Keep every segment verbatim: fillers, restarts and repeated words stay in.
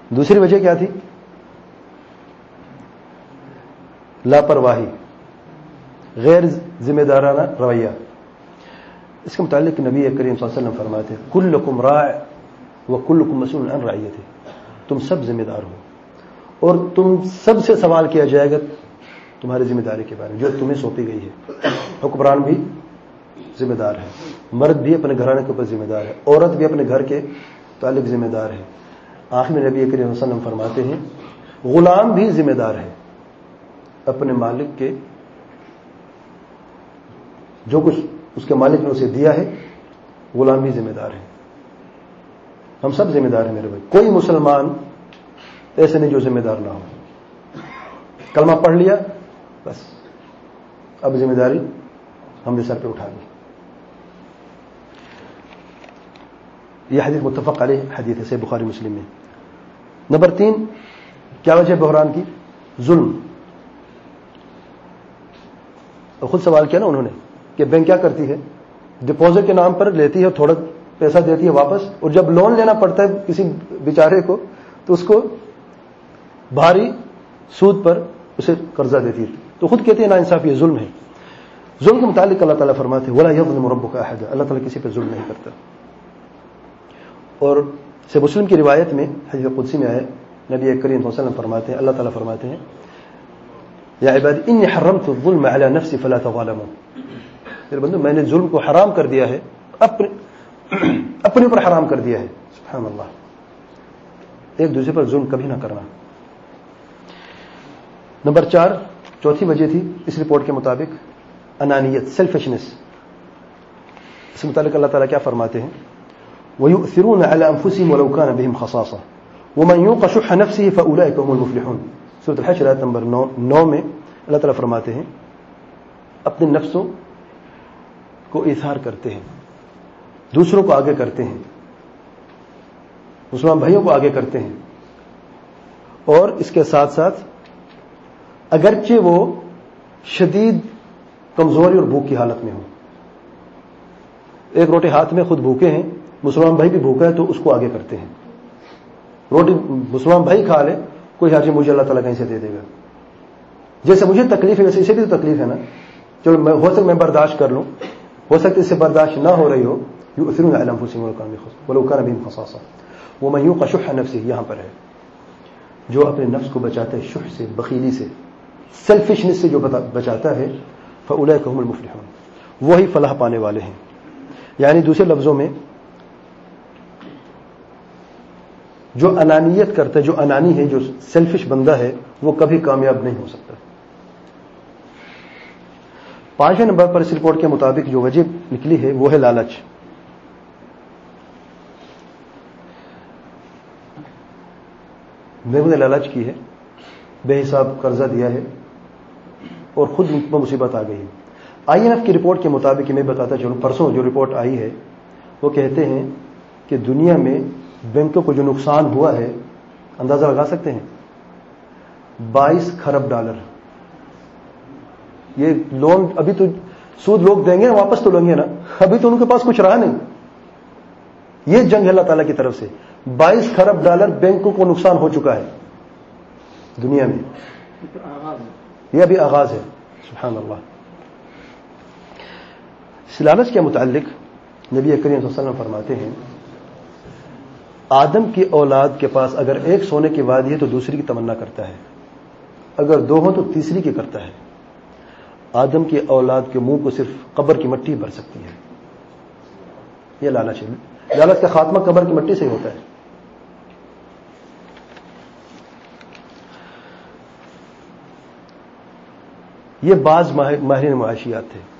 دوسری وجہ کیا تھی؟ لاپرواہی، غیر ذمہ دارانہ رویہ. اس کے متعلق نبی کریم صلی اللہ علیہ وسلم فرماتے ہیں کلکم راع وکلکم مسئول عن رعیتہ، تم سب ذمہ دار ہو اور تم سب سے سوال کیا جائے گا تمہاری ذمہ داری کے بارے میں جو تمہیں سونپی گئی ہے. حکمران بھی ذمہ دار ہے، مرد بھی اپنے گھرانے کے اوپر ذمہ دار ہے، عورت بھی اپنے گھر کے تعلق ذمہ دار ہے. آخر میں نبی کریم صلی اللہ علیہ وسلم فرماتے ہیں غلام بھی ذمہ دار ہے اپنے مالک کے، جو کچھ اس کے مالک نے اسے دیا ہے غلام بھی ذمہ دار ہے. ہم سب ذمہ دار ہیں میرے بھائی، کوئی مسلمان ایسے نہیں جو ذمہ دار نہ ہو. کلمہ پڑھ لیا بس اب ذمہ داری ہم نے سر پہ اٹھا لی. یہ حدیث متفق علیہ حدیث ہے صحیح بخاری مسلم میں. نمبر تین، کیا وجہ بحران کی؟ ظلم. اور خود سوال کیا نا انہوں نے کہ بینک کیا کرتی ہے؟ ڈپازٹ کے نام پر لیتی ہے، تھوڑا پیسہ دیتی ہے واپس، اور جب لون لینا پڑتا ہے کسی بیچارے کو تو اس کو بھاری سود پر اسے قرضہ دیتی ہے. تو خود کہتے ہیں نا انصافی ہے، ظلم ہے. ظلم کے متعلق اللہ تعالیٰ فرماتے ہیں وَلَا يَظْلِمُ رَبُّكَ أَحَدًا، اللہ تعالیٰ کسی پہ ظلم نہیں کرتا. اور صحیح مسلم کی روایت میں حدیث قدسی میں آئے نبی کریم صلی اللہ علیہ وسلم فرماتے ہیں، اللہ تعالیٰ فرماتے ہیں یا عبادی انی حرمت الظلم علی نفسی فلا تظالموا، میرے بندو میں نے ظلم کو حرام کر دیا ہے، اپنے اپنے اوپر حرام کر دیا ہے. سبحان اللہ، ایک دوسرے پر ظلم کبھی نہ کرنا. نمبر چار، چوتھی وجہ تھی اس رپورٹ کے مطابق انانیت، سیلفشنس. اس متعلق اللہ تعالیٰ کیا فرماتے ہیں وَيُؤْثِرُونَ عَلَى أَنفُسِهِمْ وَلَوْ كَانَ بِهِمْ خَصَاصَةٌ وَمَنْ يُوقَ شُحَّ نَفْسِهِ فَأُولَٰئِكَ هُمُ الْمُفْلِحُونَ. سورۃ الحشر آیت نمبر نو میں اللہ تعالیٰ فرماتے ہیں اپنے نفسوں کو ایثار کرتے ہیں، دوسروں کو آگے کرتے ہیں، مسلمان بھائیوں کو آگے کرتے ہیں، اور اس کے ساتھ ساتھ اگرچہ وہ شدید کمزوری اور بھوک کی حالت میں ہوں. ایک روٹی ہاتھ میں خود بھوکے ہیں، مسلمان بھائی بھی بھوکا ہے تو اس کو آگے کرتے ہیں. روٹی مسلمان بھائی کھا لے کوئی حاجی مجھے اللہ تعالیٰ کہیں سے دے دے گا، جیسے مجھے تکلیف ہے ویسے اسے بھی تو تکلیف ہے نا، چلو میں ہو سکتا میں برداشت کر لوں، ہو سکتا اس سے برداشت نہ ہو رہی ہو. یؤثرون علی انفسہم ولو کان بہم خصاصہ ومن یوق شح نفسہ، یہاں پر ہے جو اپنے نفس کو بچاتا ہے شح سے، بخیلی سے، سیلفشنس سے جو بچاتا ہے، فاولئک هم المفلحون، وہی فلاح پانے والے ہیں. یعنی دوسرے لفظوں میں جو انانیت کرتا ہے، جو انانی ہے، جو سیلفش بندہ ہے، وہ کبھی کامیاب نہیں ہو سکتا. پانچویں نمبر پر اس رپورٹ کے مطابق جو وجہ نکلی ہے وہ ہے لالچ. لوگوں نے لالچ کی ہے، بے حساب قرضہ دیا ہے اور خود ان پر مصیبت آ گئی ہے. آئی ایم ایف کی رپورٹ کے مطابق میں بتاتا چلوں، پرسوں جو رپورٹ آئی ہے وہ کہتے ہیں کہ دنیا میں بینکوں کو جو نقصان ہوا ہے اندازہ لگا سکتے ہیں بائیس کھرب ڈالر. یہ لون ابھی تو سود لوگ دیں گے واپس تو لیں گے نا، ابھی تو ان کے پاس کچھ رہا نہیں. یہ جنگ ہے اللہ تعالیٰ کی طرف سے. بائیس کھرب ڈالر بینکوں کو نقصان ہو چکا ہے دنیا میں، یہ ابھی آغاز ہے. سبحان اللہ. اس لالچ کے متعلق نبی کریم صلی اللہ علیہ وسلم فرماتے ہیں آدم کی اولاد کے پاس اگر ایک سونے کی وادی ہے تو دوسری کی تمنا کرتا ہے، اگر دو ہوں تو تیسری کی کرتا ہے. آدم کی اولاد کے منہ کو صرف قبر کی مٹی بھر سکتی ہے. یہ لالچ ہے. لالچ کا خاتمہ قبر کی مٹی سے ہی ہوتا ہے. یہ بعض ماہرین معاشیات تھے.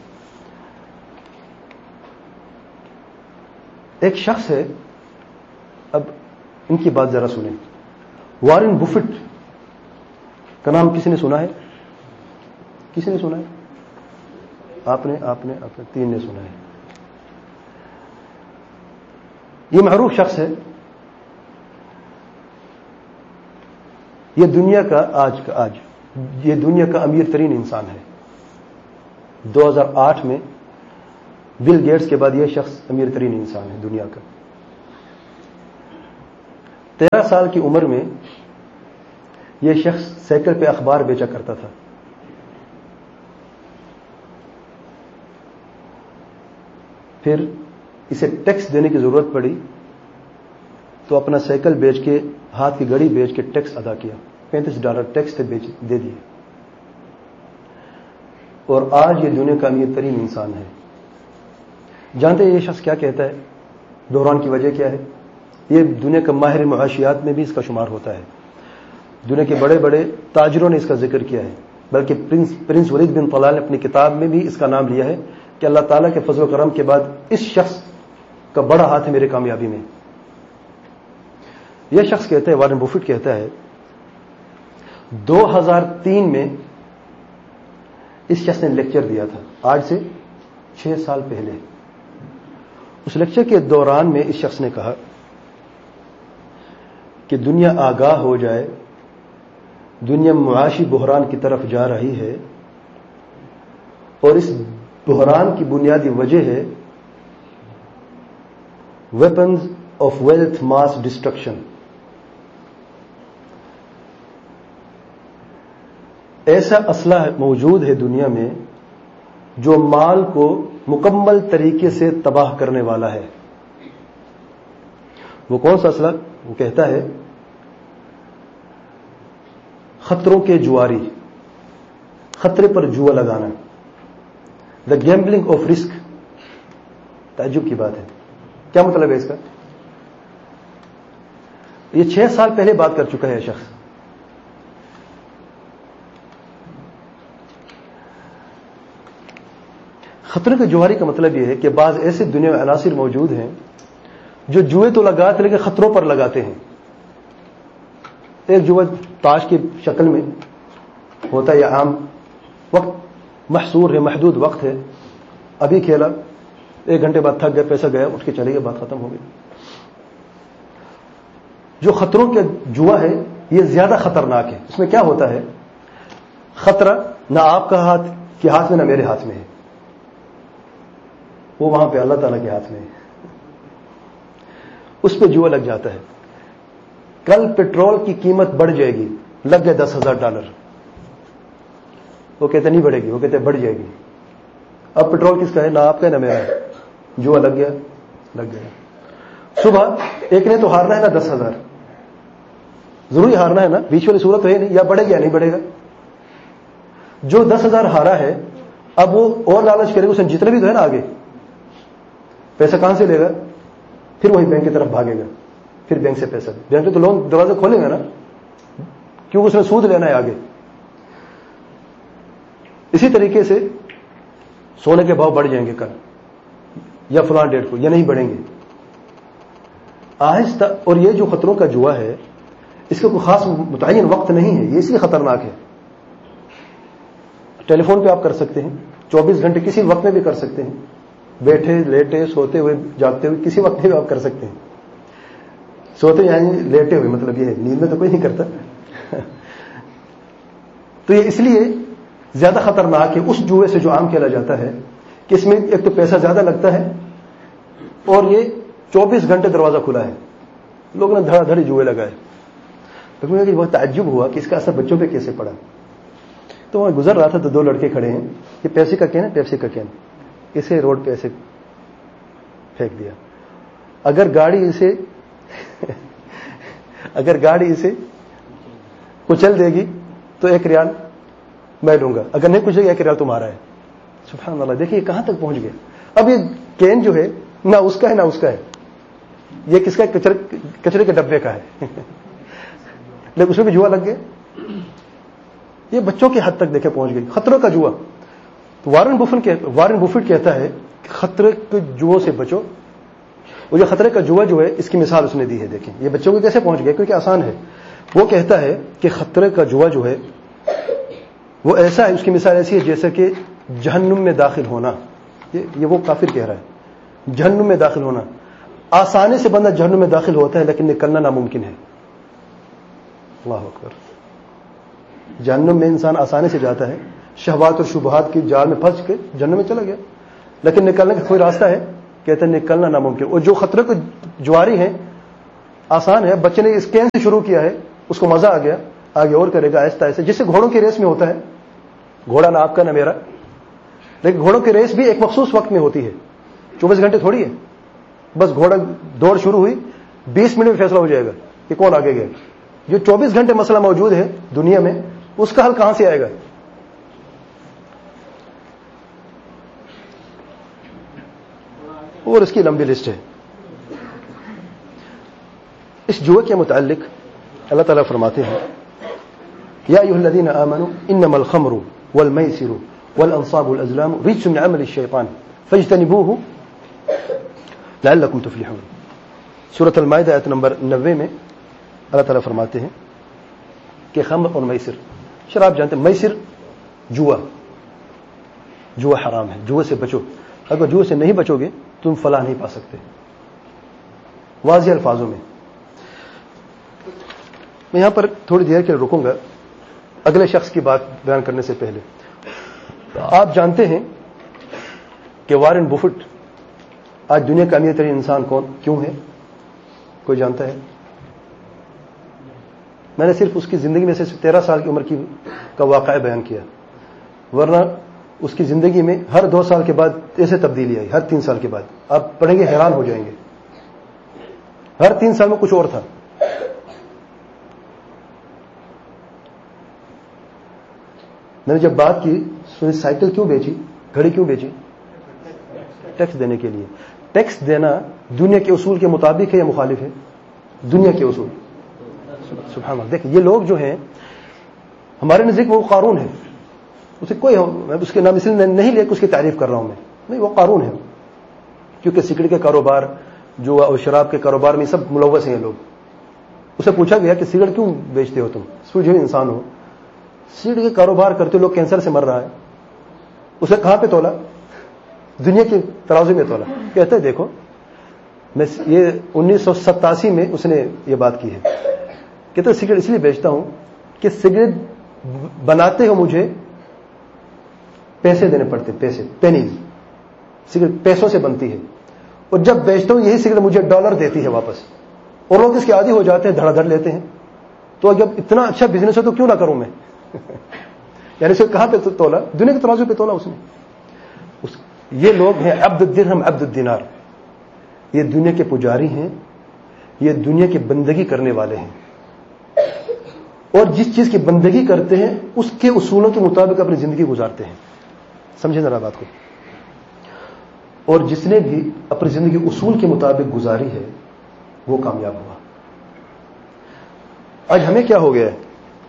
ایک شخص ہے، اب ان کی بات ذرا سنیں. وارن بفٹ کا نام کسی نے سنا ہے؟ کسی نے سنا ہے؟ آپ نے آپ نے آپ نے تین نے سنا ہے. یہ معروف شخص ہے. یہ دنیا کا آج کا آج یہ دنیا کا امیر ترین انسان ہے. دو ہزار آٹھ میں بل گیٹس کے بعد یہ شخص امیر ترین انسان ہے دنیا کا. تیرہ سال کی عمر میں یہ شخص سائیکل پہ اخبار بیچا کرتا تھا. پھر اسے ٹیکس دینے کی ضرورت پڑی تو اپنا سائیکل بیچ کے, ہاتھ کی گھڑی بیچ کے ٹیکس ادا کیا. پینتیس ڈالر ٹیکس تھے, بیچ دے دیے. اور آج یہ دنیا کا امیر ترین انسان ہے. جانتے ہیں یہ شخص کیا کہتا ہے؟ بحران کی وجہ کیا ہے؟ یہ دنیا کا ماہر معاشیات میں بھی اس کا شمار ہوتا ہے. دنیا کے بڑے بڑے تاجروں نے اس کا ذکر کیا ہے, بلکہ پرنس پرنس ولید بن طلال نے اپنی کتاب میں بھی اس کا نام لیا ہے کہ اللہ تعالیٰ کے فضل و کرم کے بعد اس شخص کا بڑا ہاتھ ہے میرے کامیابی میں. یہ شخص کہتا ہے, وارن بفٹ کہتا ہے, دو ہزار تین میں اس شخص نے لیکچر دیا تھا, آج سے چھ سال پہلے. اس لیکچر کے دوران میں اس شخص نے کہا کہ دنیا آگاہ ہو جائے, دنیا معاشی بحران کی طرف جا رہی ہے, اور اس بحران کی بنیادی وجہ ہے weapons of wealth mass destruction. ایسا اسلحہ موجود ہے دنیا میں جو مال کو مکمل طریقے سے تباہ کرنے والا ہے. وہ کون سا اسلحہ؟ وہ کہتا ہے خطروں کے جواری, خطرے پر جوا لگانا, دا گیمبلنگ آف رسک. تعجب کی بات ہے. کیا مطلب ہے اس کا؟ یہ چھ سال پہلے بات کر چکا ہے یہ شخص. خطرے کے جواری کا مطلب یہ ہے کہ بعض ایسے دنیا میں عناصر موجود ہیں جو جوئے تو لگاتے لیکن خطروں پر لگاتے ہیں. ایک جوا تاش کی شکل میں ہوتا ہے, یا عام وقت محصور ہے, محدود وقت ہے, ابھی کھیلا, ایک گھنٹے بعد تھک گیا, پیسہ گیا, اٹھ کے چلے گئے, بات ختم ہو گئی. جو خطروں کا جوا ہے یہ زیادہ خطرناک ہے. اس میں کیا ہوتا ہے؟ خطرہ نہ آپ کا ہاتھ کے ہاتھ میں نہ میرے ہاتھ میں ہے, وہ وہاں پہ اللہ تعالیٰ کے ہاتھ میں ہے. اس پہ جوا لگ جاتا ہے. کل پیٹرول کی قیمت بڑھ جائے گی, لگ گئے دس ہزار ڈالر. وہ کہتے نہیں بڑھے گی, وہ کہتے بڑھ جائے گی. اب پیٹرول کس کا ہے؟ نہ آپ کا ہے نہ میرا ہے. جوا لگ گیا, لگ گیا. صبح ایک نے تو ہارنا ہے نا دس ہزار, ضروری ہارنا ہے نا, بیچ والی صورت ہے نہیں, یا بڑھے گا یا نہیں بڑھے گا. جو دس ہزار ہارا ہے اب وہ اور لالچ کرے گا, اس نے جتنے بھی تو ہے نا آگے, پیسہ کہاں سے لے گا؟ پھر وہی بینک کی طرف بھاگے گا, پھر بینک سے پیسہ, بینک میں تو لون دروازے کھولے گا نا, کیونکہ اس نے سود لینا ہے آگے. اسی طریقے سے سونے کے بھاؤ بڑھ جائیں گے کل یا فلاں ڈیٹ کو, یا نہیں بڑھیں گے آہستہ. اور یہ جو خطروں کا جوا ہے اس کا کوئی خاص متعین وقت نہیں ہے, یہ اس لیے خطرناک ہے. ٹیلی فون پہ آپ کر سکتے ہیں, چوبیس گھنٹے کسی وقت میں بھی کر سکتے ہیں, بیٹھے لیٹے سوتے ہوئے جاگتے ہوئے کسی وقت میں بھی آپ کر سکتے ہیں. سوتے یعنی لیٹے ہوئے, مطلب یہ ہے نیند میں تو کوئی نہیں کرتا. تو یہ اس لیے زیادہ خطرناک ہے اس جوئے سے جو عام کھیلا جاتا ہے, کہ اس میں ایک تو پیسہ زیادہ لگتا ہے اور یہ چوبیس گھنٹے دروازہ کھلا ہے. لوگوں نے دھڑا دھڑی جوئے لگائے. تو مجھے بہت تعجب ہوا کہ اس کا اثر بچوں پہ کیسے پڑا. تو وہاں گزر رہا تھا تو دو لڑکے کھڑے ہیں, یہ پیپسی کا کین ہے, پیپسی کا کین, اسے روڈ پہ ایسے پھینک دیا. اگر گاڑی اسے اگر گاڑی اسے کچل دے گی تو ایک ریال میں لوں گا, اگر نہیں کچلے گی ایک ریال تمہارا ہے. سبحان اللہ, دیکھیے کہاں تک پہنچ گیا. اب یہ کین جو ہے نہ اس کا ہے نہ اس کا ہے, یہ کس کا ہے؟ کچرے کے ڈبے کا ہے. لیکن اس میں بھی جوا لگ گیا. یہ بچوں کی حد تک دیکھے پہنچ گئی خطروں کا جوا. تو وارن بفن وارن بفٹ کہتا ہے کہ خطرے کے جوؤں سے بچو. وہ جو خطرے کا جوا جو ہے اس کی مثال اس نے دی ہے. دیکھیں یہ بچوں کو کیسے پہنچ گیا, کیونکہ آسان ہے. وہ کہتا ہے کہ خطرے کا جوا جو ہے وہ ایسا ہے, اس کی مثال ایسی ہے جیسے کہ جہنم میں داخل ہونا. یہ وہ کافر کہہ رہا ہے, جہنم میں داخل ہونا. آسانی سے بندہ جہنم میں داخل ہوتا ہے لیکن نکلنا ناممکن ہے. اللہ اکبر. جہنم میں انسان آسانی سے جاتا ہے, شہوات اور شبہات کی جال میں پھنس کے جہنم میں چلا گیا, لیکن نکلنے کا کوئی راستہ ہے؟ کہتے ہیں نکلنا ناممکن. اور جو خطرے کو جواری ہیں آسان ہے. بچے نے اس کین سے شروع کیا ہے, اس کو مزہ آ گیا, آگے اور کرے گا آہستہ آہستہ, جس سے گھوڑوں کی ریس میں ہوتا ہے. گھوڑا نہ آپ کا نہ میرا, لیکن گھوڑوں کی ریس بھی ایک مخصوص وقت میں ہوتی ہے, چوبیس گھنٹے تھوڑی ہے. بس گھوڑا دوڑ شروع ہوئی, بیس منٹ میں فیصلہ ہو جائے گا کہ کون آگے گیا. جو چوبیس گھنٹے مسئلہ موجود ہے دنیا میں, اس کا حل کہاں سے آئے گا؟ اور اس کی لمبی لسٹ ہے. اس جوئے کے متعلق اللہ تعالیٰ فرماتے ہیں یا ایھا الذین آمنوا انما الخمر والمیسر والانصاب والازلام رجس من عمل الشیطان فاجتنبوه لعلکم تفلحون. سورۃ المائدہ آیت نمبر نوے میں اللہ تعالیٰ فرماتے ہیں کہ خمر اور میسر, شراب جانتے ہیں, میسر جوا, جوا حرام ہے, جوے سے بچو. اگر جوے سے نہیں بچو گے تم فلاح نہیں پا سکتے. واضح الفاظوں میں. میں یہاں پر تھوڑی دیر کے لیے رکوں گا اگلے شخص کی بات بیان کرنے سے پہلے. آپ جانتے ہیں کہ وارن بفٹ آج دنیا کا امیر ترین انسان کون کیوں ہے؟ کوئی جانتا ہے؟ میں نے صرف اس کی زندگی میں سے تیرہ سال کی عمر کی کا واقعہ بیان کیا, ورنہ اس کی زندگی میں ہر دو سال کے بعد ایسے تبدیلی آئی, ہر تین سال کے بعد. آپ پڑھیں گے حیران ہو جائیں گے. ہر تین سال میں کچھ اور تھا. میں نے جب بات کی سائیکل کیوں بیچی, گھڑی کیوں بیچی؟ ٹیکس دینے کے لیے. ٹیکس دینا دنیا کے اصول کے مطابق ہے یا مخالف ہے؟ دنیا کے اصول. سبحان اللہ. دیکھ, یہ لوگ جو ہیں ہمارے نزدیک وہ قارون ہے. اسے کوئی میں اس کے نام اس لیے نہیں لے کے اس کی تعریف کر رہا ہوں, میں نہیں, وہ قارون ہے. کیونکہ سگریٹ کے کاروبار جو اور شراب کے کاروبار میں سب ملوث ہیں یہ لوگ. اسے پوچھا گیا کہ سگریٹ کیوں بیچتے ہو تم, سوچو انسان ہو, سگریٹ کے کاروبار کرتے لوگ کینسر سے مر رہا ہے. اسے کہاں پہ تولا؟ دنیا کے ترازو میں تولا. کہتے ہیں دیکھو میں یہ انیس سو ستاسی میں اس نے یہ بات کی ہے. کہتے سگریٹ اس لیے بیچتا ہوں کہ سگریٹ بناتے ہو مجھے پیسے دینے پڑتے, پیسے, پینیز. سگریٹ پیسوں سے بنتی ہے, اور جب بیچتا ہوں یہی سگریٹ مجھے ڈالر دیتی ہے واپس, اور لوگ اس کے عادی ہو جاتے ہیں, دھڑا دھڑ لیتے ہیں. تو جب اتنا اچھا بزنس ہے تو کیوں نہ کروں میں؟ یعنی اسے کہاں پہ تولا؟ دنیا کے ترازو پہ تولا اس نے. اس یہ لوگ ہیں عبد الدرہم عبد الدینار. یہ دنیا کے پجاری ہیں, یہ دنیا کی بندگی کرنے والے ہیں, اور جس چیز کی بندگی کرتے ہیں اس کے اصولوں کے مطابق اپنی زندگی گزارتے ہیں. سمجھیں ذرا بات کو. اور جس نے بھی اپنی زندگی اصول کے مطابق گزاری ہے وہ کامیاب ہوا. آج ہمیں کیا ہو گیا ہے؟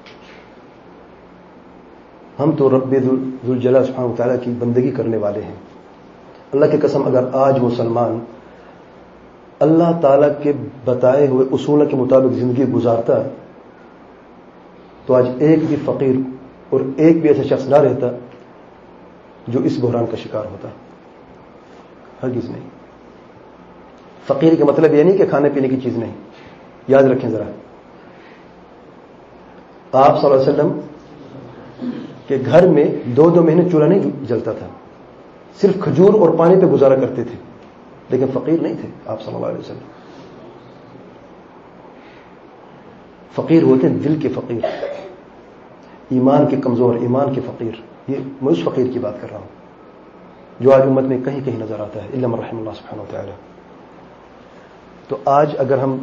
ہم تو رب ذوالجلال سبحانہ و تعالیٰ کی بندگی کرنے والے ہیں. اللہ کی قسم اگر آج مسلمان اللہ تعالیٰ کے بتائے ہوئے اصولوں کے مطابق زندگی گزارتا تو آج ایک بھی فقیر اور ایک بھی ایسا شخص نہ رہتا جو اس بحران کا شکار ہوتا. ہرگز نہیں. فقیر کا مطلب یہ نہیں کہ کھانے پینے کی چیز نہیں, یاد رکھیں ذرا. آپ صلی اللہ علیہ وسلم کے گھر میں دو دو مہینے چولہا نہیں جلتا تھا, صرف کھجور اور پانی پہ گزارا کرتے تھے, لیکن فقیر نہیں تھے آپ صلی اللہ علیہ وسلم. فقیر ہوتے ہیں دل کے فقیر, ایمان کے کمزور, ایمان کے فقیر. یہ میں اس فقیر کی بات کر رہا ہوں جو آج امت میں کہیں کہیں نظر آتا ہے, الا من رحم اللہ سبحانہ وتعالی. تو آج اگر ہم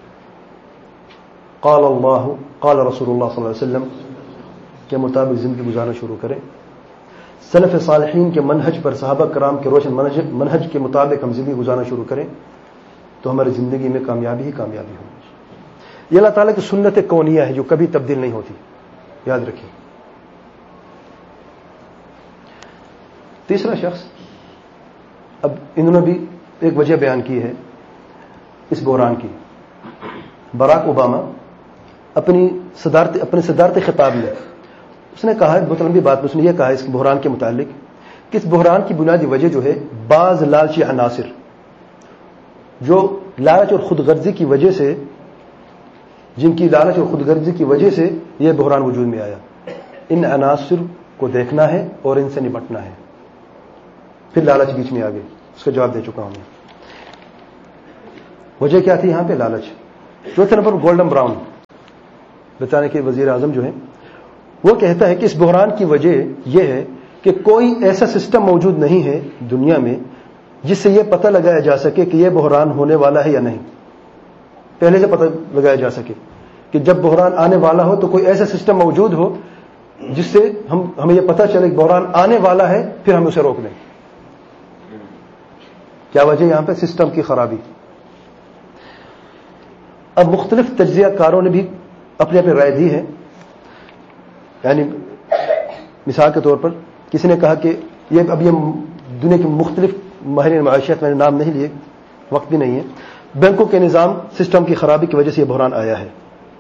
قال اللہ قال رسول اللہ صلی اللہ علیہ وسلم کے مطابق زندگی گزارنا شروع کریں, سلف صالحین کے منہج پر, صحابہ کرام کے روشن منہج کے مطابق ہم زندگی گزارنا شروع کریں تو ہماری زندگی میں کامیابی ہی کامیابی ہوگی. یہ اللہ تعالیٰ کی سنت کونیہ ہے جو کبھی تبدیل نہیں ہوتی, یاد رکھیں. تیسرا شخص, اب انہوں نے بھی ایک وجہ بیان کی ہے اس بحران کی. براک اوباما اپنی صدارت اپنے صدارتی خطاب میں اس نے کہا, بہت لمبی بات میں اس نے یہ کہا اس بحران کے متعلق کہ اس بحران کی بنیادی وجہ جو ہے بعض لالچی عناصر جو لالچ اور خود غرضی کی وجہ سے, جن کی لالچ اور خود غرضی کی وجہ سے یہ بحران وجود میں آیا, ان عناصر کو دیکھنا ہے اور ان سے نمٹنا ہے. پھر لالچ بیچ میں آ گئی, اس کا جواب دے چکا ہوں میں. وجہ کیا تھی یہاں پہ؟ لالچ. چوتھے نمبر گولڈن براؤن. برطانیہ کے وزیر اعظم جو ہیں، وہ کہتا ہے کہ اس بحران کی وجہ یہ ہے کہ کوئی ایسا سسٹم موجود نہیں ہے دنیا میں جس سے یہ پتہ لگایا جا سکے کہ یہ بحران ہونے والا ہے یا نہیں، پہلے سے پتہ لگایا جا سکے کہ جب بحران آنے والا ہو تو کوئی ایسا سسٹم موجود ہو جس سے ہم ہمیں یہ پتہ چلے کہ بحران آنے والا ہے، پھر ہم اسے روک لیں۔ کیا وجہ یہاں پہ؟ سسٹم کی خرابی۔ اب مختلف تجزیہ کاروں نے بھی اپنی اپنی رائے دی ہے، یعنی مثال کے طور پر کسی نے کہا کہ یہ اب یہ دنیا کے مختلف ماہرین معاشیات، میں نے نام نہیں لیے، وقت بھی نہیں ہے، بینکوں کے نظام سسٹم کی خرابی کی وجہ سے یہ بحران آیا ہے،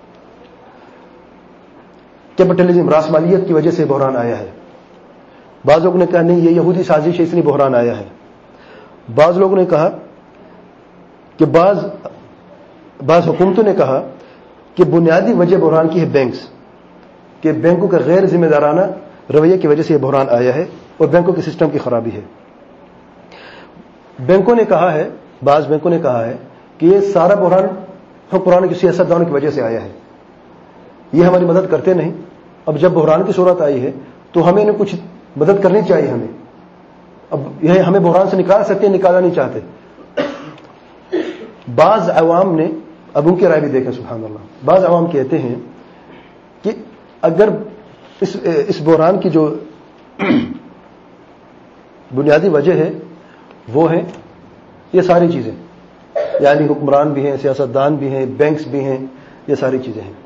کیپٹلزم راسمالیت کی وجہ سے بحران آیا ہے۔ بعض لوگوں نے کہا نہیں یہ یہودی سازش ہے اس لیے بحران آیا ہے۔ بعض لوگوں نے کہا کہ بعض بعض حکومتوں نے کہا کہ بنیادی وجہ بحران کی ہے بینکس، کہ بینکوں کے غیر ذمہ دارانہ رویے کی وجہ سے یہ بحران آیا ہے اور بینکوں کے سسٹم کی خرابی ہے۔ بینکوں نے کہا ہے، بعض بینکوں نے کہا ہے کہ یہ سارا بحران حکمرانوں کی سیاستدانوں کی وجہ سے آیا ہے، یہ ہماری مدد کرتے نہیں، اب جب بحران کی صورت آئی ہے تو ہمیں انہیں کچھ مدد کرنی چاہیے، ہمیں اب یہ ہمیں بحران سے نکال سکتے ہیں، نکالنا نہیں چاہتے۔ بعض عوام نے، اب ان کی رائے بھی دیکھیں، سبحان اللہ، بعض عوام کہتے ہیں کہ اگر اس اس بحران کی جو بنیادی وجہ ہے وہ ہے یہ ساری چیزیں، یعنی حکمران بھی ہیں، سیاستدان بھی ہیں، بینکس بھی ہیں، یہ ساری چیزیں ہیں۔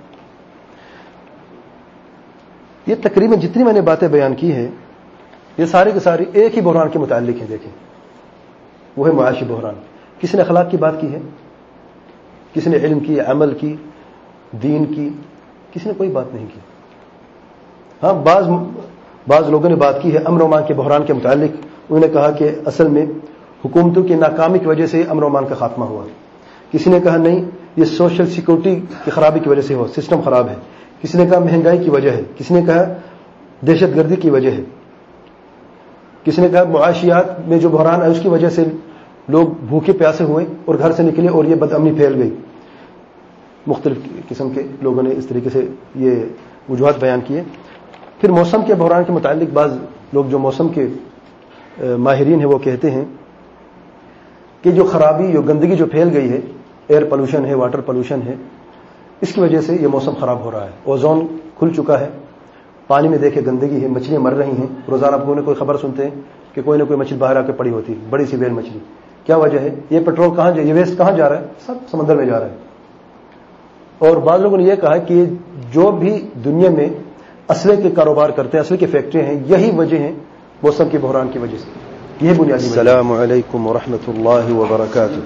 یہ تقریباً جتنی میں نے باتیں بیان کی ہیں یہ ساری کی ساری ایک ہی بحران کے متعلق ہیں، دیکھیں وہ ہے معاشی بحران۔ کسی نے اخلاق کی بات کی ہے، کسی نے علم کی، عمل کی، دین کی، کسی نے کوئی بات نہیں کی۔ ہاں بعض بعض لوگوں نے بات کی ہے امن و امان کے بحران کے متعلق، انہوں نے کہا کہ اصل میں حکومتوں کی ناکامی کی وجہ سے امن و امان کا خاتمہ ہوا۔ کسی نے کہا نہیں یہ سوشل سیکورٹی کی خرابی کی وجہ سے ہوا، سسٹم خراب ہے۔ کسی نے کہا مہنگائی کی وجہ ہے، کسی نے کہا دہشت گردی کی وجہ ہے، کسی نے کہا معاشیات میں جو بحران ہے اس کی وجہ سے لوگ بھوکے پیاسے ہوئے اور گھر سے نکلے اور یہ بدامنی پھیل گئی۔ مختلف قسم کے لوگوں نے اس طریقے سے یہ وجوہات بیان کیے۔ پھر موسم کے بحران کے متعلق بعض لوگ جو موسم کے ماہرین ہیں وہ کہتے ہیں کہ جو خرابی، جو گندگی جو پھیل گئی ہے، ایئر پولوشن ہے، واٹر پولوشن ہے، اس کی وجہ سے یہ موسم خراب ہو رہا ہے۔ اوزون کھل چکا ہے، پانی میں دیکھے گندگی ہے، مچھلیاں مر رہی ہیں۔ روزانہ آپ کوئی نہ کوئی خبر سنتے ہیں کہ کوئی نہ کوئی مچھلی باہر آ کے پڑی ہوتی ہے، بڑی سی ویل مچھلی۔ کیا وجہ ہے؟ یہ پیٹرول کہاں جا، یہ ویسٹ کہاں جا رہا ہے؟ سب سمندر میں جا رہا ہے۔ اور بعض لوگوں نے یہ کہا کہ جو بھی دنیا میں اسلحے کے کاروبار کرتے ہیں، اسلحے کی فیکٹریاں ہیں، یہی وجہ ہیں موسم کے بحران کی وجہ سے، یہ بنیادی وجہ۔ السلام علیکم ورحمۃ اللہ وبرکاتہ۔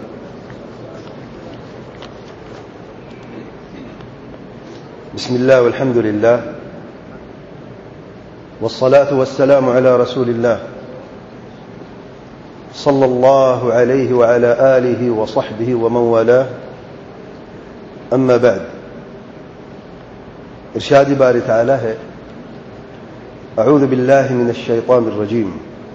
بسم اللہ والحمد للہ والصلاة والسلام على رسول اللہ صلی اللہ علیہ وعلى آلہ وصحبہ ومن والاه، اما بعد۔ ارشاد باری تعالی ہے، اعوذ باللہ من الشیطان الرجیم،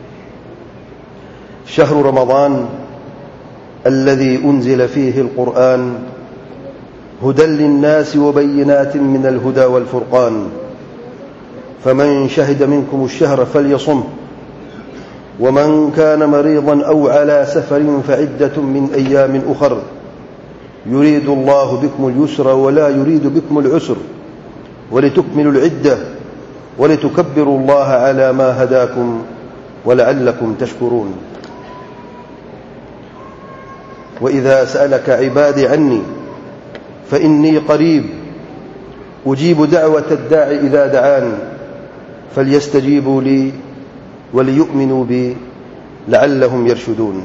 شہر رمضان الذي انزل فيه القرآن هدى للناس وبينات من الهدى والفرقان فمن شهد منكم الشهر فليصمه ومن كان مريضا أو على سفر فعدة من أيام أخر يريد الله بكم اليسر ولا يريد بكم العسر ولتكملوا العدة ولتكبروا الله على ما هداكم ولعلكم تشكرون وإذا سألك عبادي عني فإني قريب أجيب دعوة الداع إذا دعان فليستجيبوا لي وليؤمنوا بي لعلهم يرشدون۔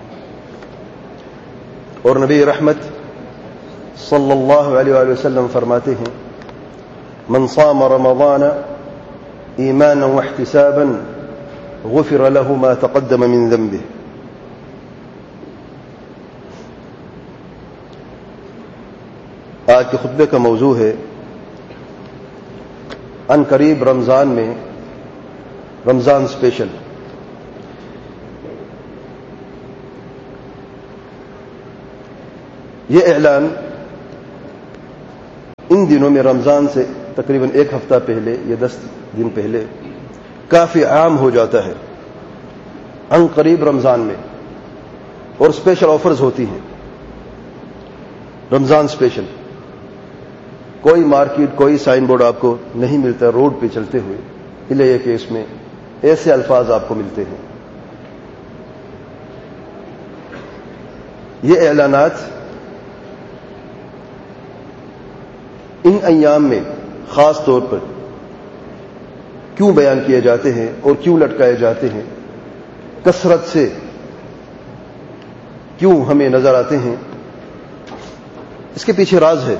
اور نبی رحمت صلی اللہ علیہ وآلہ وسلم فرماتے ہیں، من صام رمضان ایمانا واحتسابا غفر له ما تقدم من ذنبه۔ آج کے خطبے کا موضوع ہے ان قریب رمضان میں رمضان اسپیشل۔ یہ اعلان ان دنوں میں رمضان سے تقریباً ایک ہفتہ پہلے یا دس دن پہلے کافی عام ہو جاتا ہے. ان قریب رمضان میں اور اسپیشل آفرز ہوتی ہیں. رمضان اسپیشل کوئی مارکیٹ کوئی سائن بورڈ آپ کو نہیں ملتا روڈ پہ چلتے ہوئے، الا یہ کہ اس میں ایسے الفاظ آپ کو ملتے ہیں. یہ اعلانات ان ایام میں خاص طور پر کیوں بیان کیے جاتے ہیں اور کیوں لٹکائے جاتے ہیں، کثرت سے کیوں ہمیں نظر آتے ہیں، اس کے پیچھے راز ہے.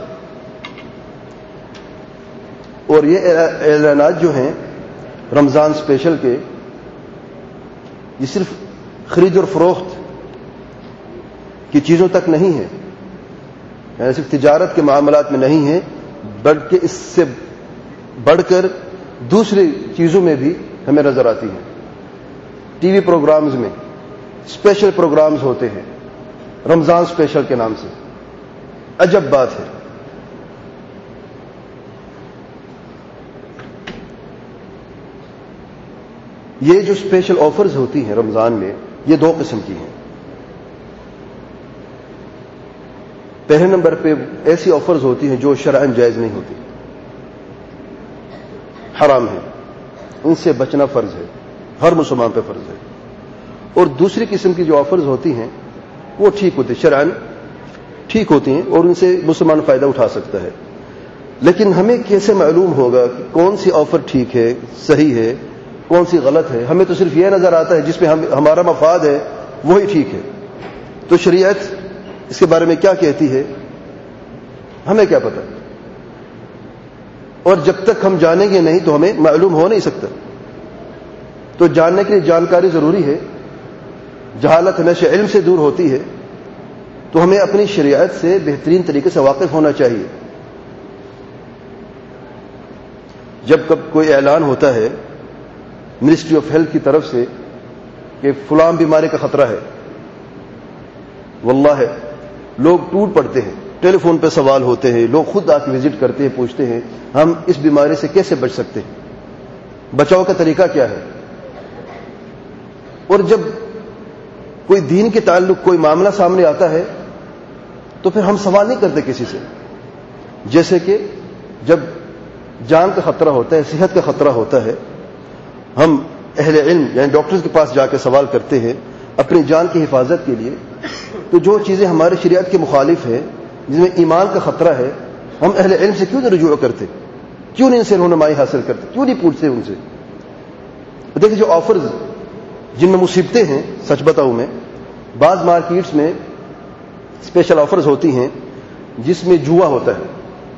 اور یہ اعلانات جو ہیں رمضان اسپیشل کے، یہ صرف خرید اور فروخت کی چیزوں تک نہیں ہے، یعنی صرف تجارت کے معاملات میں نہیں ہے، بلکہ اس سے بڑھ کر دوسری چیزوں میں بھی ہمیں نظر آتی ہیں. ٹی وی پروگرامز میں اسپیشل پروگرامز ہوتے ہیں رمضان اسپیشل کے نام سے. عجب بات ہے. یہ جو اسپیشل آفرز ہوتی ہیں رمضان میں، یہ دو قسم کی ہیں. پہلے نمبر پہ ایسی آفرز ہوتی ہیں جو شرعاً جائز نہیں ہوتی، حرام ہے، ان سے بچنا فرض ہے، ہر مسلمان پہ فرض ہے. اور دوسری قسم کی جو آفرز ہوتی ہیں وہ ٹھیک ہوتی ہیں، شرعاً ٹھیک ہوتی ہیں اور ان سے مسلمان فائدہ اٹھا سکتا ہے. لیکن ہمیں کیسے معلوم ہوگا کہ کون سی آفر ٹھیک ہے، صحیح ہے، کون سی غلط ہے؟ ہمیں تو صرف یہ نظر آتا ہے جس میں ہم ہمارا مفاد ہے وہی ٹھیک ہے. تو شریعت اس کے بارے میں کیا کہتی ہے ہمیں کیا پتہ؟ اور جب تک ہم جانیں گے نہیں تو ہمیں معلوم ہو نہیں سکتا. تو جاننے کے لیے جانکاری ضروری ہے. جہالت ہمیشہ علم سے دور ہوتی ہے. تو ہمیں اپنی شریعت سے بہترین طریقے سے واقف ہونا چاہیے. جب کب کوئی اعلان ہوتا ہے منسٹری آف ہیلتھ کی طرف سے کہ فلاں بیماری کا خطرہ ہے، واللہ لوگ ٹوٹ پڑتے ہیں، ٹیلی فون پہ سوال ہوتے ہیں، لوگ خود آ کے وزٹ کرتے ہیں، پوچھتے ہیں ہم اس بیماری سے کیسے بچ سکتے ہیں، بچاؤ کا طریقہ کیا ہے. اور جب کوئی دین کے تعلق کوئی معاملہ سامنے آتا ہے تو پھر ہم سوال نہیں کرتے کسی سے. جیسے کہ جب جان کا خطرہ ہوتا ہے، صحت کا خطرہ ہوتا ہے، ہم اہل علم یعنی ڈاکٹرز کے پاس جا کے سوال کرتے ہیں اپنی جان کی حفاظت کے لیے. تو جو چیزیں ہمارے شریعت کے مخالف ہیں، جس میں ایمان کا خطرہ ہے، ہم اہل علم سے کیوں نہیں رجوع کرتے؟ کیوں نہیں ان سے رہنمائی حاصل کرتے؟ کیوں نہیں پوچھتے ان سے؟ دیکھیں جو آفرز جن میں مصیبتیں ہیں، سچ بتاؤں میں بعض مارکیٹس میں اسپیشل آفرز ہوتی ہیں جس میں جوا ہوتا ہے